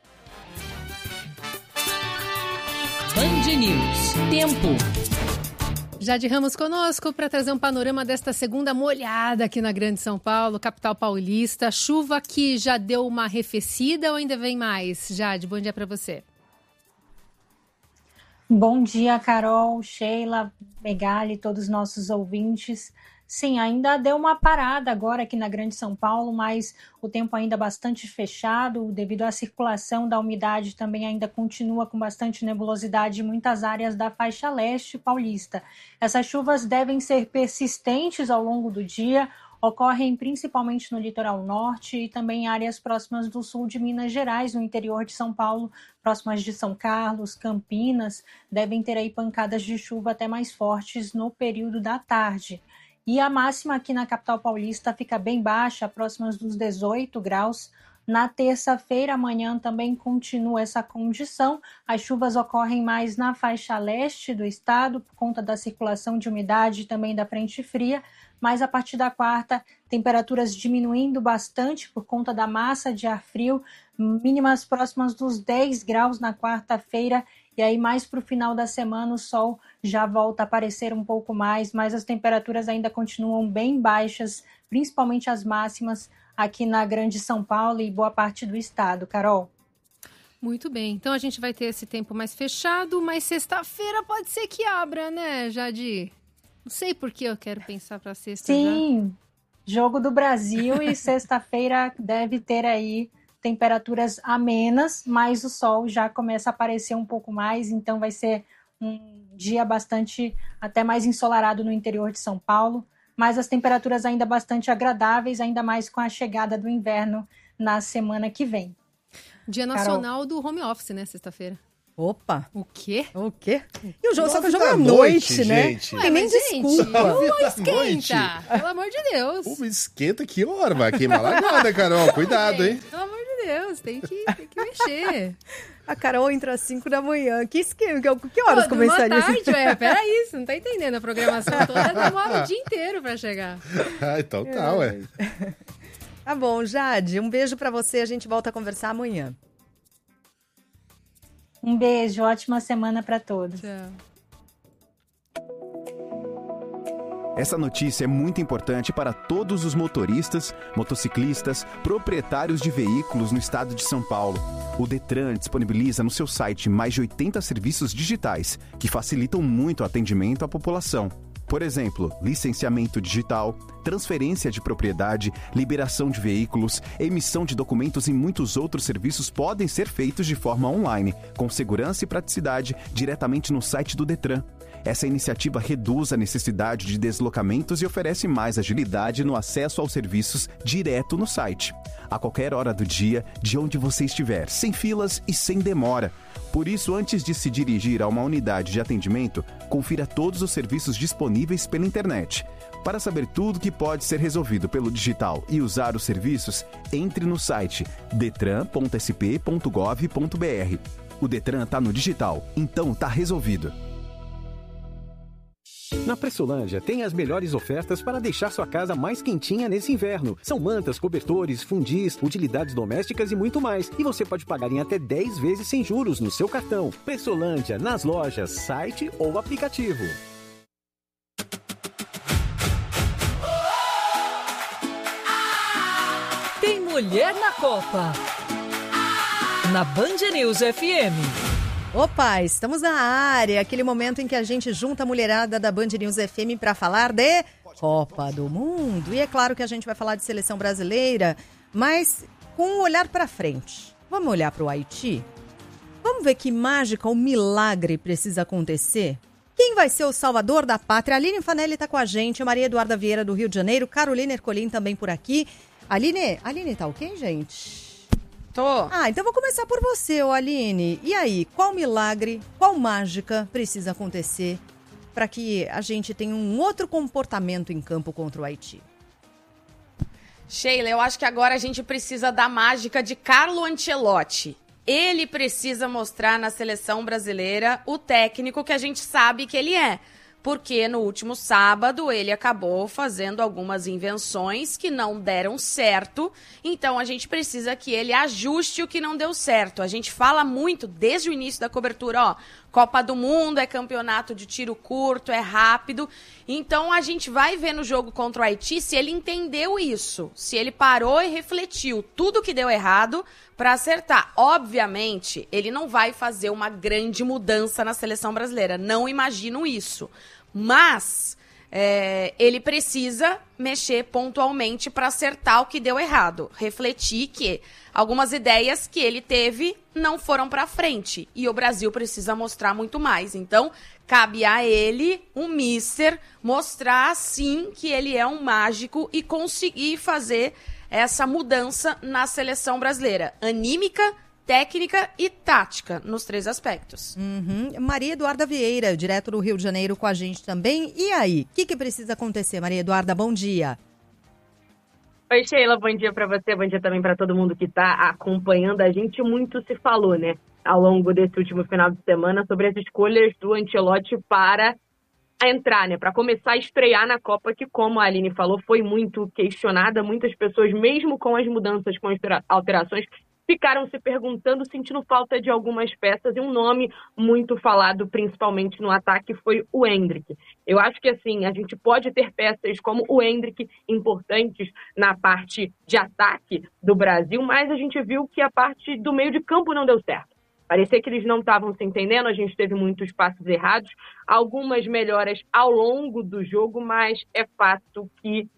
Band News. Tempo. Jade Ramos conosco para trazer um panorama desta segunda molhada aqui na Grande São Paulo, capital paulista. Chuva que já deu uma arrefecida ou ainda vem mais? Jade, bom dia para você. Bom dia, Carol, Sheila, Megali, todos os nossos ouvintes. Sim, ainda deu uma parada agora aqui na Grande São Paulo, mas o tempo ainda bastante fechado, devido à circulação da umidade também ainda continua com bastante nebulosidade em muitas áreas da faixa leste paulista. Essas chuvas devem ser persistentes ao longo do dia, ocorrem principalmente no litoral norte e também em áreas próximas do sul de Minas Gerais, no interior de São Paulo, próximas de São Carlos, Campinas, devem ter aí pancadas de chuva até mais fortes no período da tarde. E a máxima aqui na capital paulista fica bem baixa, próximas dos dezoito graus. Na terça-feira, amanhã, também continua essa condição. As chuvas ocorrem mais na faixa leste do estado, por conta da circulação de umidade e também da frente fria. Mas a partir da quarta, temperaturas diminuindo bastante por conta da massa de ar frio, mínimas próximas dos dez graus na quarta-feira. E aí, mais para o final da semana, o sol já volta a aparecer um pouco mais, mas as temperaturas ainda continuam bem baixas, principalmente as máximas aqui na Grande São Paulo e boa parte do estado. Carol? Muito bem, então a gente vai ter esse tempo mais fechado, mas sexta-feira pode ser que abra, né, Jadi? Não sei por que eu quero pensar para sexta. Sim, já. Jogo do Brasil e sexta-feira deve ter aí temperaturas amenas, mas o sol já começa a aparecer um pouco mais, então vai ser um dia bastante, até mais ensolarado no interior de São Paulo, mas as temperaturas ainda bastante agradáveis, ainda mais com a chegada do inverno na semana que vem. Dia nacional Carol. do home office, né, sexta-feira. Opa! O quê? O quê? E o jogo, só que o jogo da é à noite, noite, né? gente. Ué, nem mas, gente, desculpa. Uma Noite. esquenta, pelo amor de Deus. Pô, esquenta que hora? Vai queimar a largada, Carol. Cuidado, hein? Pelo amor de Deus, tem que, tem que mexer. A Carol entra às cinco da manhã. Que esquema? Que horas Pô, começaria uma tarde, esse... ué, peraí, você não tá entendendo. A programação toda demora o dia inteiro pra chegar. Ah, então tá, ué. Tá bom, Jade, um beijo pra você. A gente volta a conversar amanhã. Um beijo, ótima semana para todos. Tchau. Essa notícia é muito importante para todos os motoristas, motociclistas, proprietários de veículos no estado de São Paulo. O Detran disponibiliza no seu site mais de oitenta serviços digitais que facilitam muito o atendimento à população. Por exemplo, licenciamento digital, transferência de propriedade, liberação de veículos, emissão de documentos e muitos outros serviços podem ser feitos de forma online, com segurança e praticidade, diretamente no site do Detran. Essa iniciativa reduz a necessidade de deslocamentos e oferece mais agilidade no acesso aos serviços direto no site. A qualquer hora do dia, de onde você estiver, sem filas e sem demora. Por isso, antes de se dirigir a uma unidade de atendimento, confira todos os serviços disponíveis pela internet. Para saber tudo que pode ser resolvido pelo digital e usar os serviços, entre no site detran ponto s p ponto gov ponto b r. O Detran está no digital, então está resolvido. Na Pressolândia tem as melhores ofertas para deixar sua casa mais quentinha nesse inverno. São mantas, cobertores, fundis, utilidades domésticas e muito mais. E você pode pagar em até dez vezes sem juros no seu cartão. Pressolândia, nas lojas, site ou aplicativo. Tem mulher na Copa. Na Band News F M. Opa, estamos na área, aquele momento em que a gente junta a mulherada da Band News F M para falar de Copa do Mundo. E é claro que a gente vai falar de seleção brasileira, mas com um olhar para frente. Vamos olhar para o Haiti? Vamos ver que mágica ou milagre precisa acontecer? Quem vai ser o salvador da pátria? A Aline Fanelli está com a gente, a Maria Eduarda Vieira do Rio de Janeiro, Carolina Ercolim também por aqui. Aline, Aline tá ok, gente? Tô. Ah, então vou começar por você, ô Aline. E aí, qual milagre, qual mágica precisa acontecer para que a gente tenha um outro comportamento em campo contra o Haiti? Sheila, eu acho que agora a gente precisa da mágica de Carlo Ancelotti. Ele precisa mostrar na seleção brasileira o técnico que a gente sabe que ele é. Porque no último sábado ele acabou fazendo algumas invenções que não deram certo, então a gente precisa que ele ajuste o que não deu certo. A gente fala muito desde o início da cobertura, ó, Copa do Mundo é campeonato de tiro curto, é rápido, então a gente vai ver no jogo contra o Haiti se ele entendeu isso, se ele parou e refletiu tudo que deu errado para acertar. Obviamente, ele não vai fazer uma grande mudança na seleção brasileira, não imagino isso. Mas é, ele precisa mexer pontualmente para acertar o que deu errado. Refletir que algumas ideias que ele teve não foram para frente. E o Brasil precisa mostrar muito mais. Então, cabe a ele, um mister, mostrar sim que ele é um mágico e conseguir fazer essa mudança na seleção brasileira. Anímica, técnica e tática, nos três aspectos. Uhum. Maria Eduarda Vieira, direto do Rio de Janeiro, com a gente também. E aí, o que, que precisa acontecer, Maria Eduarda? Bom dia. Oi, Sheila, bom dia para você, bom dia também para todo mundo que está acompanhando a gente. Muito se falou, né, ao longo desse último final de semana sobre as escolhas do Ancelotti para entrar, né, para começar a estrear na Copa, que, como a Aline falou, foi muito questionada. Muitas pessoas, mesmo com as mudanças, com as alterações, ficaram se perguntando, sentindo falta de algumas peças, e um nome muito falado, principalmente no ataque, foi o Endrick. Eu acho que, assim, a gente pode ter peças como o Endrick importantes na parte de ataque do Brasil, mas a gente viu que a parte do meio de campo não deu certo. Parecia que eles não estavam se entendendo, a gente teve muitos passes errados, algumas melhoras ao longo do jogo, mas é fato que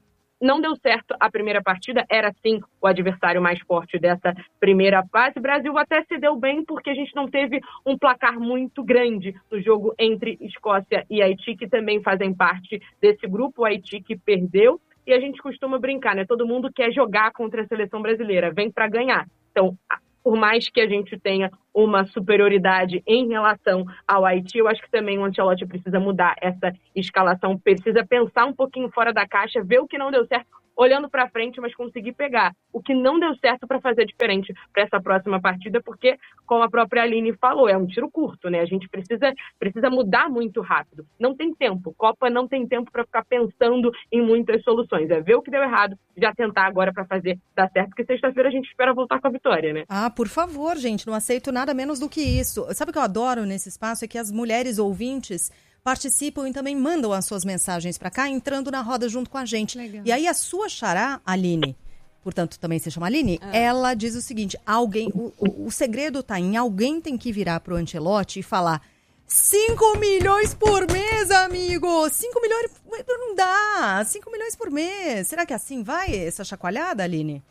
não deu certo a primeira partida, era sim o adversário mais forte dessa primeira fase. O Brasil até se deu bem porque a gente não teve um placar muito grande no jogo entre Escócia e Haiti, que também fazem parte desse grupo. O Haiti que perdeu, e a gente costuma brincar, né? Todo mundo quer jogar contra a seleção brasileira, vem para ganhar. Então, por mais que a gente tenha uma superioridade em relação ao Haiti, eu acho que também o Ancelotti precisa mudar essa escalação, precisa pensar um pouquinho fora da caixa, ver o que não deu certo, olhando para frente, mas conseguir pegar o que não deu certo para fazer diferente para essa próxima partida, porque, como a própria Aline falou, é um tiro curto, né? A gente precisa, precisa mudar muito rápido. Não tem tempo. Copa não tem tempo para ficar pensando em muitas soluções. É ver o que deu errado, já tentar agora para fazer dar certo, porque sexta-feira a gente espera voltar com a vitória, né? Ah, por favor, gente, não aceito nada menos do que isso. Sabe o que eu adoro nesse espaço? É que as mulheres ouvintes participam e também mandam as suas mensagens para cá, entrando na roda junto com a gente. Legal. E aí a sua xará, Aline, portanto também se chama Aline, ah. ela diz o seguinte, alguém, o, o, o segredo está em alguém tem que virar pro Ancelotti e falar cinco milhões por mês, amigo! cinco milhões, não dá! cinco milhões por mês! Será que assim vai essa chacoalhada, Aline?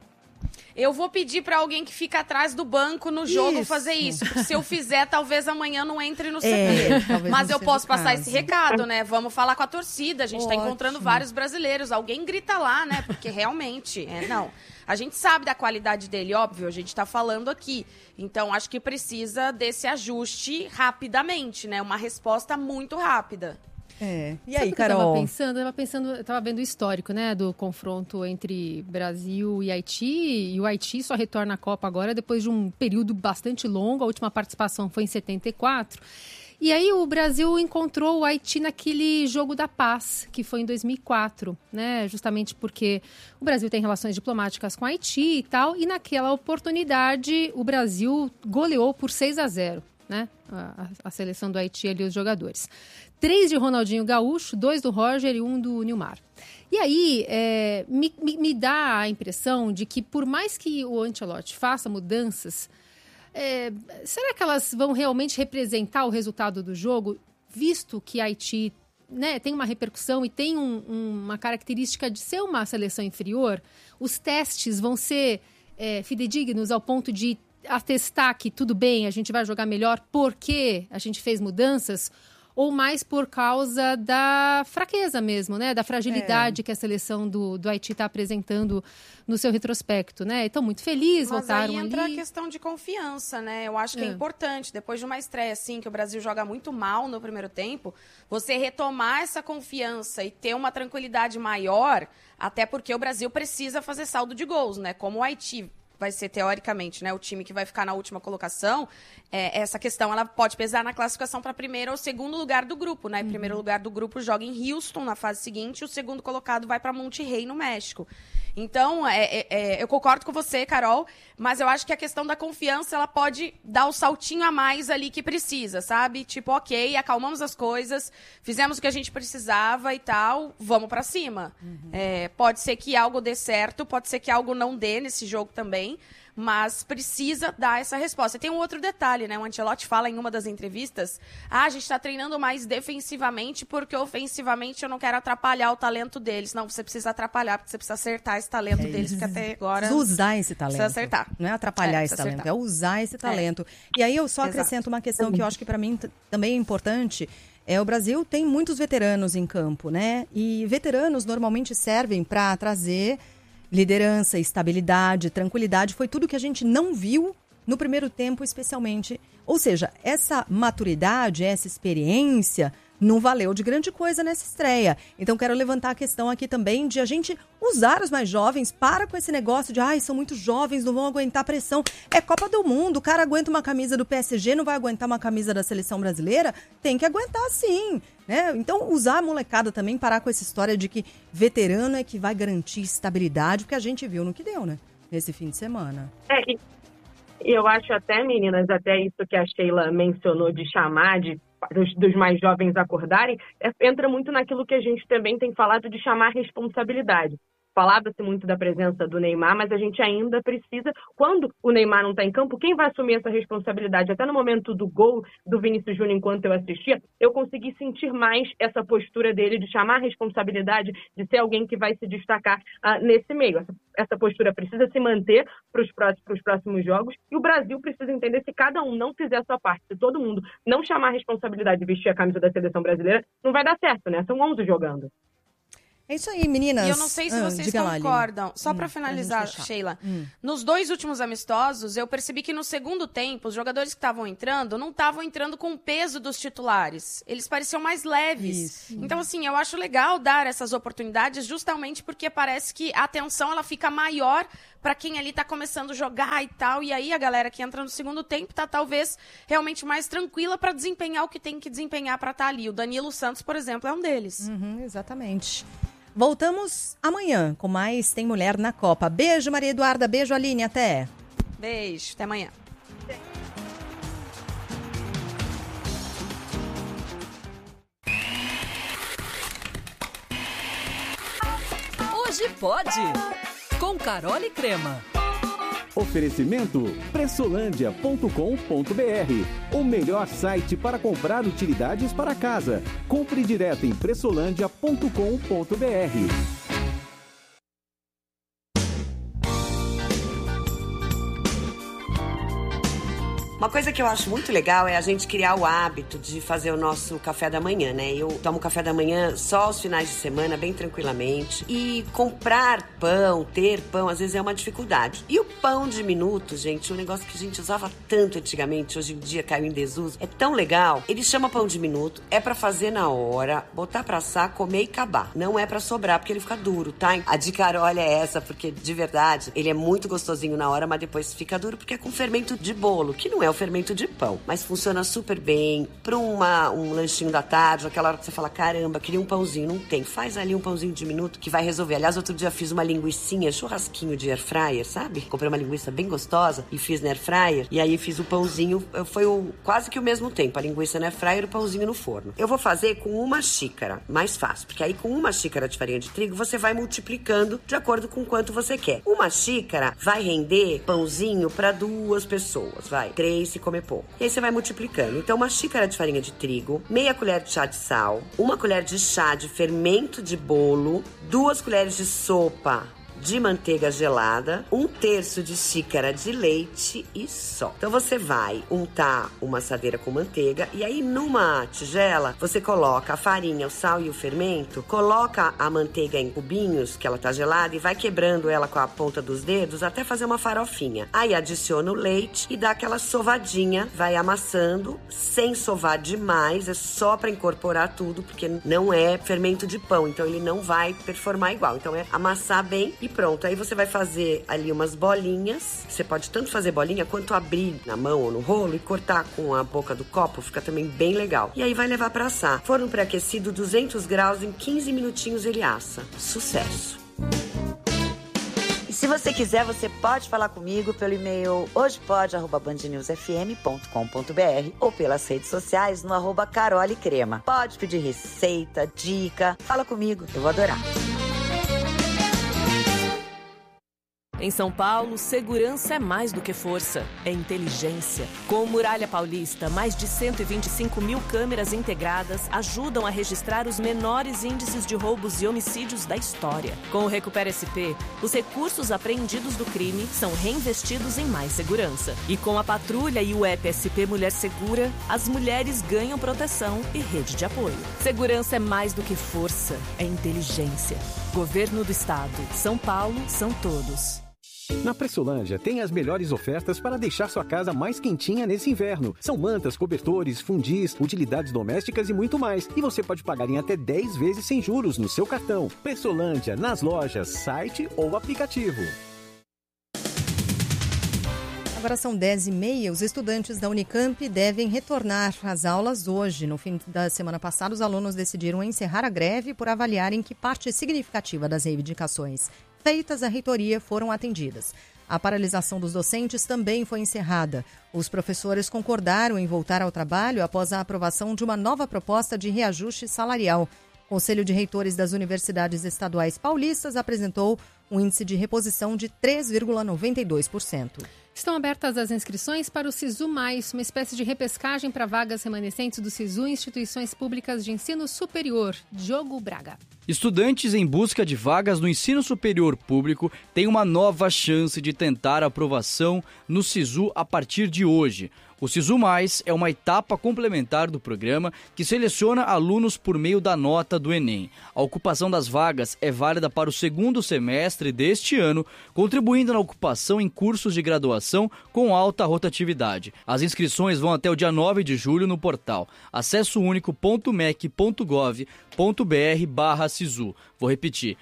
Eu vou pedir pra alguém que fica atrás do banco no jogo isso. fazer isso. Porque se eu fizer, talvez amanhã não entre no C T. É, mas eu posso passar esse recado, né? Vamos falar com a torcida. A gente Ótimo. tá encontrando vários brasileiros. Alguém grita lá, né? Porque realmente, é, não. A gente sabe da qualidade dele, óbvio. A gente tá falando aqui. Então, acho que precisa desse ajuste rapidamente, né? Uma resposta muito rápida. É. E Sabe aí, que Carol? Eu tava pensando, eu tava pensando, eu tava vendo o histórico, né, do confronto entre Brasil e Haiti, e o Haiti só retorna à Copa agora depois de um período bastante longo, a última participação foi em setenta e quatro, e aí o Brasil encontrou o Haiti naquele jogo da paz, que foi em dois mil e quatro, né, justamente porque o Brasil tem relações diplomáticas com o Haiti e tal, e naquela oportunidade o Brasil goleou por seis a zero. Né? A, a seleção do Haiti ali, os jogadores. Três de Ronaldinho Gaúcho, dois do Roger e um do Nilmar. E aí, é, me, me, me dá a impressão de que, por mais que o Ancelotti faça mudanças, é, será que elas vão realmente representar o resultado do jogo, visto que Haiti, né, tem uma repercussão e tem um, um, uma característica de ser uma seleção inferior? Os testes vão ser é, fidedignos ao ponto de atestar que tudo bem, a gente vai jogar melhor porque a gente fez mudanças, ou mais por causa da fraqueza mesmo, né? Da fragilidade é. que a seleção do, do Haiti está apresentando no seu retrospecto, né? Estão muito felizes, Mas voltaram aí entra ali. a questão de confiança, né? Eu acho que é. é importante, depois de uma estreia assim, que o Brasil joga muito mal no primeiro tempo, você retomar essa confiança e ter uma tranquilidade maior, até porque o Brasil precisa fazer saldo de gols, né? Como o Haiti vai ser, teoricamente, né, o time que vai ficar na última colocação, é, essa questão ela pode pesar na classificação para primeiro ou segundo lugar do grupo, né? Em uhum. primeiro lugar do grupo joga em Houston na fase seguinte, e o segundo colocado vai para Monterrey, no México. Então, é, é, é, eu concordo com você, Carol, mas eu acho que a questão da confiança, ela pode dar o saltinho a mais ali que precisa, sabe? Tipo, ok, acalmamos as coisas, fizemos o que a gente precisava e tal, vamos pra cima. Uhum. É, pode ser que algo dê certo, pode ser que algo não dê nesse jogo também, mas precisa dar essa resposta. Tem um outro detalhe, né? O Ancelotti fala em uma das entrevistas, ah, a gente tá treinando mais defensivamente porque ofensivamente eu não quero atrapalhar o talento deles. Não, você precisa atrapalhar, porque você precisa acertar esse talento é deles, que até agora... Precisa usar esse talento. Precisa acertar. Não é atrapalhar é, esse talento, acertar. É usar esse talento. É. E aí eu só acrescento Exato. uma questão que eu acho que para mim t- também é importante. É, o Brasil tem muitos veteranos em campo, né? E veteranos normalmente servem para trazer liderança, estabilidade, tranquilidade. Foi tudo que a gente não viu no primeiro tempo, especialmente. Ou seja, essa maturidade, essa experiência não valeu de grande coisa nessa estreia. Então, quero levantar a questão aqui também de a gente usar os mais jovens. Para com esse negócio de, ai, são muito jovens, não vão aguentar pressão. É Copa do Mundo, o cara aguenta uma camisa do P S G, não vai aguentar uma camisa da Seleção Brasileira? Tem que aguentar sim, né? Então, usar a molecada também, parar com essa história de que veterano é que vai garantir estabilidade, porque a gente viu no que deu, né? Nesse fim de semana. É, e eu acho até, meninas, até isso que a Sheila mencionou de chamar de Dos, dos mais jovens acordarem, é, entra muito naquilo que a gente também tem falado de chamar responsabilidade. falava-se muito da presença do Neymar, mas a gente ainda precisa, quando o Neymar não está em campo, quem vai assumir essa responsabilidade? Até no momento do gol do Vinícius Júnior, enquanto eu assistia, eu consegui sentir mais essa postura dele de chamar a responsabilidade, de ser alguém que vai se destacar uh, nesse meio. Essa, essa postura precisa se manter para os próximos, próximos jogos, e o Brasil precisa entender, se cada um não fizer a sua parte, se todo mundo não chamar a responsabilidade de vestir a camisa da seleção brasileira, não vai dar certo, né? São onze jogando. É isso aí, meninas. E eu não sei se ah, vocês lá, concordam. Aline. Só hum, para finalizar, pra Sheila. Hum. Nos dois últimos amistosos, eu percebi que no segundo tempo, os jogadores que estavam entrando, não estavam entrando com o peso dos titulares. Eles pareciam mais leves. Isso. Então, assim, eu acho legal dar essas oportunidades justamente porque parece que a atenção ela fica maior para quem ali tá começando a jogar e tal. E aí a galera que entra no segundo tempo tá talvez realmente mais tranquila para desempenhar o que tem que desempenhar para estar ali. O Danilo Santos, por exemplo, é um deles. Uhum, exatamente. Voltamos amanhã com mais Tem Mulher na Copa. Beijo, Maria Eduarda. Beijo, Aline. Até. Beijo. Até amanhã. Hoje pode. Com Carol e Crema. Oferecimento pressolândia ponto com ponto br, o melhor site para comprar utilidades para casa. Compre direto em pressolândia ponto com ponto br. Uma coisa que eu acho muito legal é a gente criar o hábito de fazer o nosso café da manhã, né? Eu tomo café da manhã só aos finais de semana, bem tranquilamente. E comprar pão, ter pão, às vezes é uma dificuldade. E o pão de minuto, gente, um negócio que a gente usava tanto antigamente, hoje em dia caiu em desuso, é tão legal. Ele chama pão de minuto, é pra fazer na hora, botar pra assar, comer e acabar. Não é pra sobrar, porque ele fica duro, tá? A dica, olha, é essa, porque de verdade, ele é muito gostosinho na hora, mas depois fica duro, porque é com fermento de bolo, que não é o fermento de pão, mas funciona super bem para uma um lanchinho da tarde, aquela hora que você fala, caramba, queria um pãozinho, não tem, faz ali um pãozinho de minuto que vai resolver. Aliás, outro dia fiz uma linguicinha, churrasquinho de air fryer, sabe? Comprei uma linguiça bem gostosa e fiz na air fryer, e aí fiz o pãozinho, foi o, quase que o mesmo tempo, a linguiça na air fryer e o pãozinho no forno. Eu vou fazer com uma xícara, mais fácil, porque aí com uma xícara de farinha de trigo, você vai multiplicando de acordo com quanto você quer. Uma xícara vai render pãozinho para duas pessoas, vai, três se comer pouco. E aí você vai multiplicando. Então, uma xícara de farinha de trigo, meia colher de chá de sal, uma colher de chá de fermento de bolo, duas colheres de sopa de manteiga gelada, um terço de xícara de leite e só. Então você vai untar uma assadeira com manteiga e aí numa tigela você coloca a farinha, o sal e o fermento, coloca a manteiga em cubinhos, que ela tá gelada, e vai quebrando ela com a ponta dos dedos até fazer uma farofinha. Aí adiciona o leite e dá aquela sovadinha, vai amassando, sem sovar demais, é só para incorporar tudo, porque não é fermento de pão, então ele não vai performar igual. Então é amassar bem e pronto. Aí você vai fazer ali umas bolinhas. Você pode tanto fazer bolinha quanto abrir na mão ou no rolo e cortar com a boca do copo. Fica também bem legal. E aí vai levar para assar. Forno pré-aquecido, duzentos graus, em quinze minutinhos ele assa. Sucesso! E se você quiser, você pode falar comigo pelo e-mail hojepode arroba band news f m ponto com ponto b r ou pelas redes sociais no arroba Carol e Crema. Pode pedir receita, dica. Fala comigo, eu vou adorar. Em São Paulo, segurança é mais do que força, é inteligência. Com o Muralha Paulista, mais de cento e vinte e cinco mil câmeras integradas ajudam a registrar os menores índices de roubos e homicídios da história. Com o Recupera S P, os recursos apreendidos do crime são reinvestidos em mais segurança. E com a patrulha e o app S P Mulher Segura, as mulheres ganham proteção e rede de apoio. Segurança é mais do que força, é inteligência. Governo do Estado. São Paulo, são todos. Na Pressolândia tem as melhores ofertas para deixar sua casa mais quentinha nesse inverno. São mantas, cobertores, fundis, utilidades domésticas e muito mais. E você pode pagar em até dez vezes sem juros no seu cartão. Pressolândia, nas lojas, site ou aplicativo. Agora são dez e meia. Os estudantes da Unicamp devem retornar às aulas hoje. No fim da semana passada, os alunos decidiram encerrar a greve por avaliarem que parte significativa das reivindicações feitas à reitoria foram atendidas. A paralisação dos docentes também foi encerrada. Os professores concordaram em voltar ao trabalho após a aprovação de uma nova proposta de reajuste salarial. O Conselho de Reitores das Universidades Estaduais Paulistas apresentou um índice de reposição de três vírgula noventa e dois por cento. Estão abertas as inscrições para o SISU Mais, uma espécie de repescagem para vagas remanescentes do SISU em instituições públicas de ensino superior. Diogo Braga. Estudantes em busca de vagas no ensino superior público têm uma nova chance de tentar a aprovação no SISU a partir de hoje. O SISU Mais é uma etapa complementar do programa que seleciona alunos por meio da nota do Enem. A ocupação das vagas é válida para o segundo semestre deste ano, contribuindo na ocupação em cursos de graduação com alta rotatividade. As inscrições vão até o dia nove de julho no portal acessounico.mec.gov.br barra SISU. Vou repetir,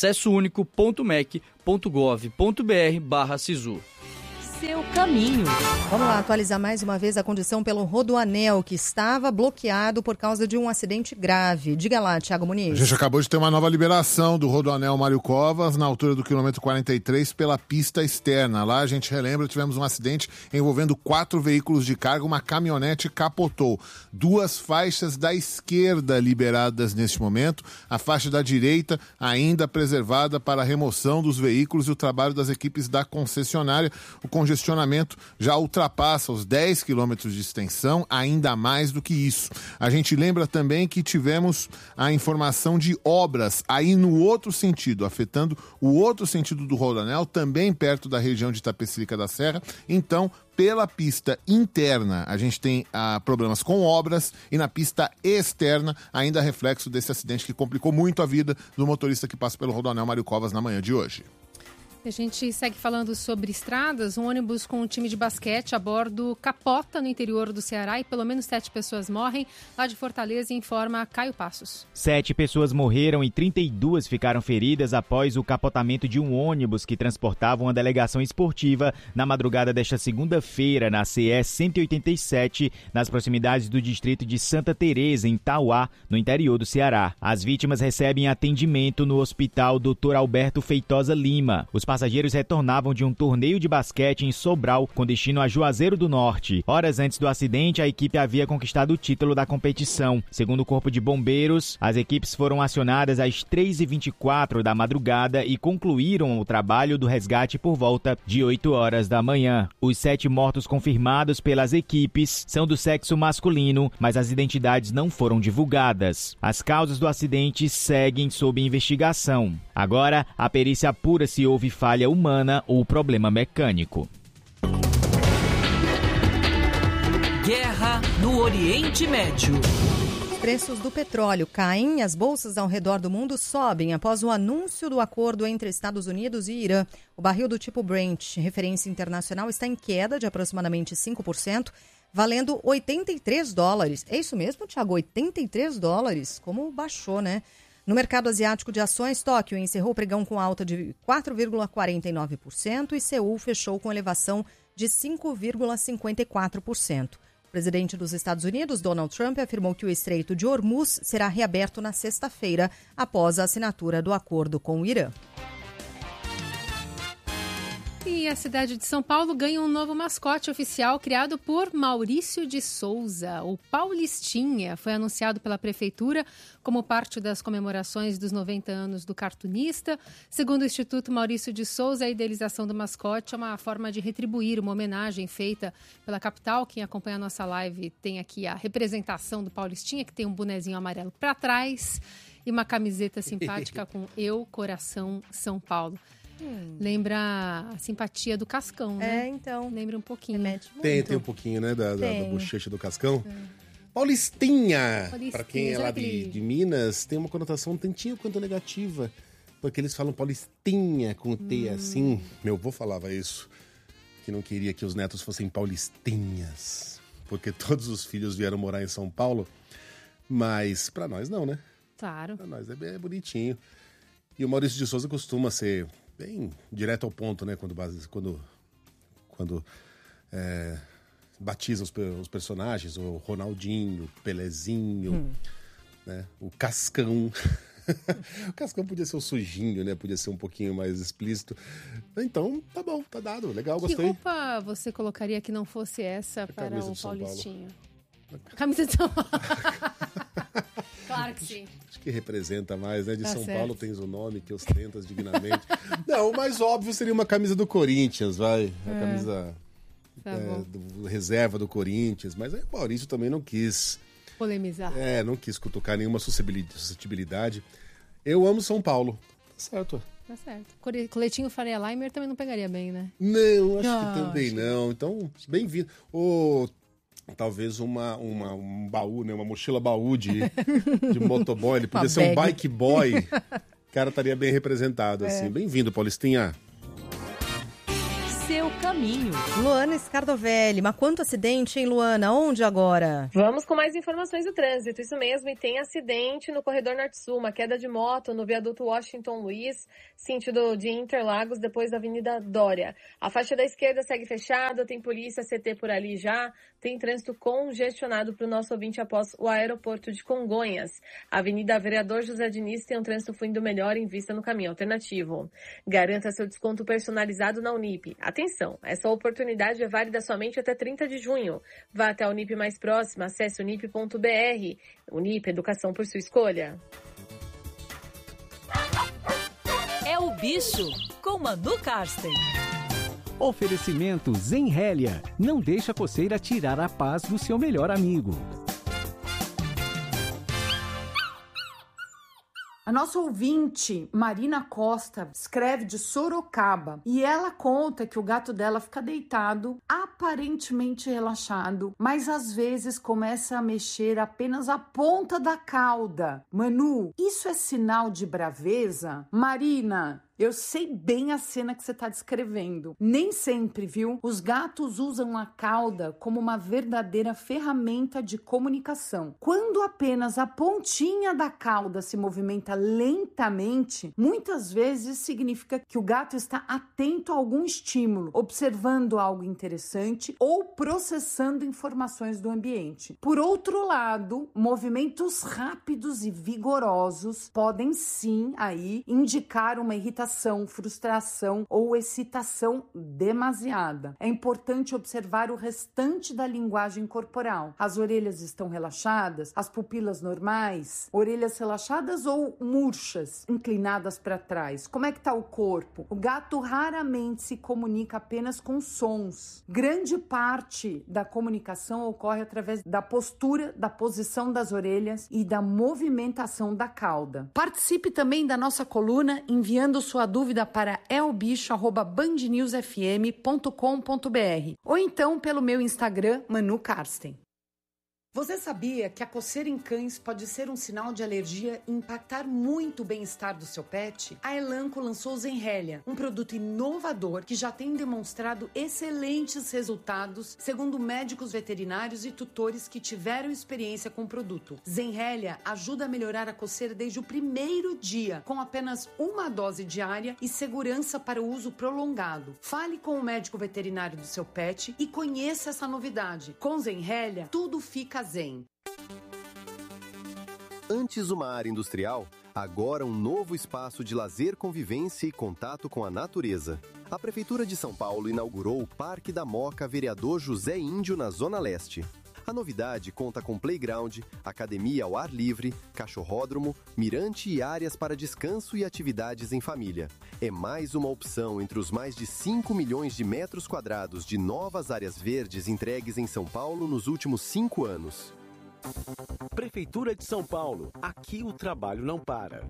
acessounico.mec.gov.br barra SISU. Seu caminho. Vamos lá atualizar mais uma vez a condição pelo Rodoanel, que estava bloqueado por causa de um acidente grave. Diga lá, Thiago Muniz. A gente acabou de ter uma nova liberação do Rodoanel Mário Covas, na altura do quilômetro quarenta e três, pela pista externa. Lá, a gente relembra, tivemos um acidente envolvendo quatro veículos de carga, uma caminhonete capotou. Duas faixas da esquerda liberadas neste momento, a faixa da direita ainda preservada para a remoção dos veículos e o trabalho das equipes da concessionária. O congestionamento já ultrapassa os dez quilômetros de extensão, ainda mais do que isso. A gente lembra também que tivemos a informação de obras aí no outro sentido, afetando o outro sentido do Rodoanel, também perto da região de Itapecerica da Serra. Então, pela pista interna, a gente tem ah, problemas com obras e na pista externa, ainda reflexo desse acidente que complicou muito a vida do motorista que passa pelo Rodoanel Mário Covas na manhã de hoje. A gente segue falando sobre estradas. Um ônibus com um time de basquete a bordo capota no interior do Ceará e pelo menos sete pessoas morrem. Lá de Fortaleza, informa Caio Passos. Sete pessoas morreram e trinta e duas ficaram feridas após o capotamento de um ônibus que transportava uma delegação esportiva na madrugada desta segunda-feira na C E cento e oitenta e sete, nas proximidades do distrito de Santa Teresa, em Tauá, no interior do Ceará. As vítimas recebem atendimento no Hospital doutor Alberto Feitosa Lima. Os passageiros retornavam de um torneio de basquete em Sobral, com destino a Juazeiro do Norte. Horas antes do acidente, a equipe havia conquistado o título da competição. Segundo o Corpo de Bombeiros, as equipes foram acionadas às três e vinte e quatro da madrugada e concluíram o trabalho do resgate por volta de oito horas da manhã. Os sete mortos confirmados pelas equipes são do sexo masculino, mas as identidades não foram divulgadas. As causas do acidente seguem sob investigação. Agora, a perícia apura se houve falha humana ou problema mecânico. Guerra no Oriente Médio. Os preços do petróleo caem e as bolsas ao redor do mundo sobem após o anúncio do acordo entre Estados Unidos e Irã. O barril do tipo Brent, referência internacional, está em queda de aproximadamente cinco por cento, valendo oitenta e três dólares. É isso mesmo, Thiago? oitenta e três dólares? Como baixou, né? No mercado asiático de ações, Tóquio encerrou o pregão com alta de quatro vírgula quarenta e nove por cento e Seul fechou com elevação de cinco vírgula cinquenta e quatro por cento. O presidente dos Estados Unidos, Donald Trump, afirmou que o Estreito de Hormuz será reaberto na sexta-feira, após a assinatura do acordo com o Irã. E a cidade de São Paulo ganha um novo mascote oficial criado por Maurício de Souza. O Paulistinha foi anunciado pela Prefeitura como parte das comemorações dos noventa anos do cartunista. Segundo o Instituto Maurício de Souza, a idealização do mascote é uma forma de retribuir uma homenagem feita pela capital. Quem acompanha a nossa live tem aqui a representação do Paulistinha, que tem um bonezinho amarelo para trás e uma camiseta simpática com Eu, Coração, São Paulo. Hum. Lembra a simpatia do Cascão, né? É, então. Lembra um pouquinho. Tem, tem um pouquinho, né? Da, da, da bochecha do Cascão. É. Paulistinha, Paulistinha, pra quem é lá de, aquele... de Minas, tem uma conotação um tantinho quanto negativa. Porque eles falam Paulistinha com o T hum. assim. Meu avô falava isso. Que não queria que os netos fossem paulistinhas. Porque todos os filhos vieram morar em São Paulo. Mas pra nós não, né? Claro. Pra nós é bem bonitinho. E o Maurício de Souza costuma ser bem direto ao ponto, né? Quando, quando, quando é, batiza os, os personagens, o Ronaldinho, o Pelezinho, hum. né? O Cascão. O Cascão podia ser o sujinho, né? Podia ser um pouquinho mais explícito. Então, tá bom, tá dado. Legal, gostei. Que roupa você colocaria que não fosse essa a para o Paulistinho? Paulo. Camisa de São Paulo. Claro que sim. Acho que representa mais, né? De Tá São certo. Paulo tens o nome que ostentas dignamente. Não, o mais óbvio seria uma camisa do Corinthians, vai. A É. camisa Tá é, bom. do, reserva do Corinthians. Mas aí o Maurício também não quis. Polemizar. É, não quis cutucar nenhuma suscetibilidade. Eu amo São Paulo. Tá certo. Tá certo. Core- Coletinho Faria Limer também não pegaria bem, né? Não, acho Ah, que também acho que- não. Então, bem-vindo. Ou talvez uma, uma, um baú, né? Uma mochila baú de, de motoboy. Ele podia Uma ser um bag. bike boy. O cara estaria bem representado, É. assim. Bem-vindo, Paulistinha. Seu caminho. Luana Scardovelli, mas quanto acidente, hein, Luana? Onde agora? Vamos com mais informações do trânsito, isso mesmo, e tem acidente no corredor Norte-Sul, uma queda de moto no viaduto Washington Luiz, sentido de Interlagos, depois da Avenida Dória. A faixa da esquerda segue fechada, tem polícia, C T por ali já, tem trânsito congestionado para o nosso ouvinte após o aeroporto de Congonhas. A Avenida Vereador José Diniz tem um trânsito fluindo melhor em vista no caminho alternativo. Garanta seu desconto personalizado na Unip. Atenção, essa oportunidade é válida somente até trinta de junho. Vá até a Unip mais próxima, acesse unip ponto b r. Unip, educação por sua escolha. É o bicho com Manu Karsten. Oferecimento Zenrélia. Não deixa a coceira tirar a paz do seu melhor amigo. A nossa ouvinte, Marina Costa, escreve de Sorocaba e ela conta que o gato dela fica deitado, aparentemente relaxado, mas às vezes começa a mexer apenas a ponta da cauda. Manu, isso é sinal de braveza? Marina, eu sei bem a cena que você está descrevendo. Nem sempre, viu? Os gatos usam a cauda como uma verdadeira ferramenta de comunicação. Quando apenas a pontinha da cauda se movimenta lentamente, muitas vezes significa que o gato está atento a algum estímulo, observando algo interessante ou processando informações do ambiente. Por outro lado, movimentos rápidos e vigorosos podem sim aí indicar uma irritação, frustração ou excitação demasiada. É importante observar o restante da linguagem corporal. As orelhas estão relaxadas, as pupilas normais, orelhas relaxadas ou murchas, inclinadas para trás. Como é que está o corpo? O gato raramente se comunica apenas com sons. Grande parte da comunicação ocorre através da postura, da posição das orelhas e da movimentação da cauda. Participe também da nossa coluna enviando sua dúvida para elbicho arroba band news f m ponto com ponto b r ou então pelo meu Instagram, Manu Karsten. Você sabia que a coceira em cães pode ser um sinal de alergia e impactar muito o bem-estar do seu pet? A Elanco lançou Zenrélia, um produto inovador que já tem demonstrado excelentes resultados, segundo médicos veterinários e tutores que tiveram experiência com o produto. Zenrélia ajuda a melhorar a coceira desde o primeiro dia, com apenas uma dose diária e segurança para o uso prolongado. Fale com o médico veterinário do seu pet e conheça essa novidade. Com Zenrélia, tudo fica zen. Antes uma área industrial, agora um novo espaço de lazer, convivência e contato com a natureza. A Prefeitura de São Paulo inaugurou o Parque da Moca Vereador José Índio na Zona Leste. A novidade conta com playground, academia ao ar livre, cachorródromo, mirante e áreas para descanso e atividades em família. É mais uma opção entre os mais de cinco milhões de metros quadrados de novas áreas verdes entregues em São Paulo nos últimos cinco anos. Prefeitura de São Paulo. Aqui o trabalho não para.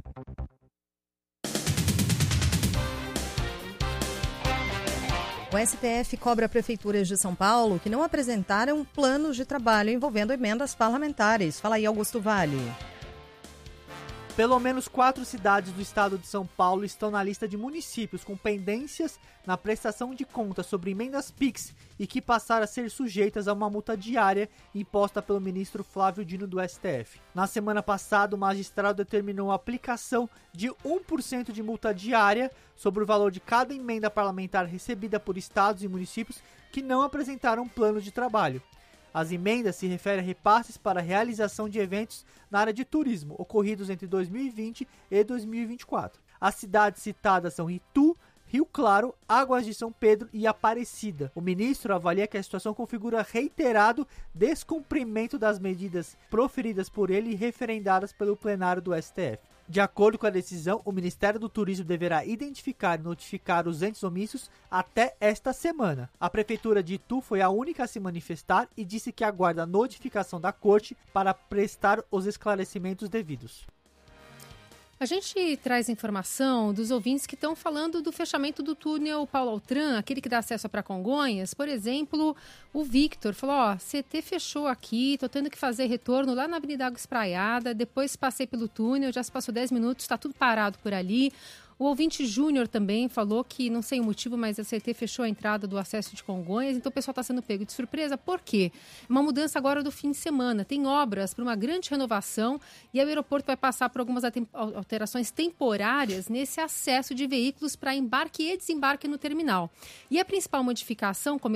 O S T F cobra prefeituras de São Paulo que não apresentaram planos de trabalho envolvendo emendas parlamentares. Fala aí, Augusto Vale. Pelo menos quatro cidades do estado de São Paulo estão na lista de municípios com pendências na prestação de contas sobre emendas Pix e que passaram a ser sujeitas a uma multa diária imposta pelo ministro Flávio Dino do S T F. Na semana passada, o magistrado determinou a aplicação de um por cento de multa diária sobre o valor de cada emenda parlamentar recebida por estados e municípios que não apresentaram plano de trabalho. As emendas se referem a repasses para a realização de eventos na área de turismo, ocorridos entre dois mil e vinte e dois mil e vinte e quatro. As cidades citadas são Itu, Rio Claro, Águas de São Pedro e Aparecida. O ministro avalia que a situação configura reiterado descumprimento das medidas proferidas por ele e referendadas pelo plenário do S T F. De acordo com a decisão, o Ministério do Turismo deverá identificar e notificar os entes omissos até esta semana. A Prefeitura de Itu foi a única a se manifestar e disse que aguarda a notificação da Corte para prestar os esclarecimentos devidos. A gente traz informação dos ouvintes que estão falando do fechamento do túnel Paulo Altran, aquele que dá acesso para Congonhas. Por exemplo, o Victor falou, ó, C T fechou aqui, tô tendo que fazer retorno lá na Avenida Água Espraiada, depois passei pelo túnel, já se passou dez minutos, está tudo parado por ali. O ouvinte Júnior também falou que, não sei o motivo, mas a C T fechou a entrada do acesso de Congonhas, então o pessoal está sendo pego de surpresa. Por quê? Uma mudança agora do fim de semana. Tem obras para uma grande renovação e o aeroporto vai passar por algumas alterações temporárias nesse acesso de veículos para embarque e desembarque no terminal. E a principal modificação, como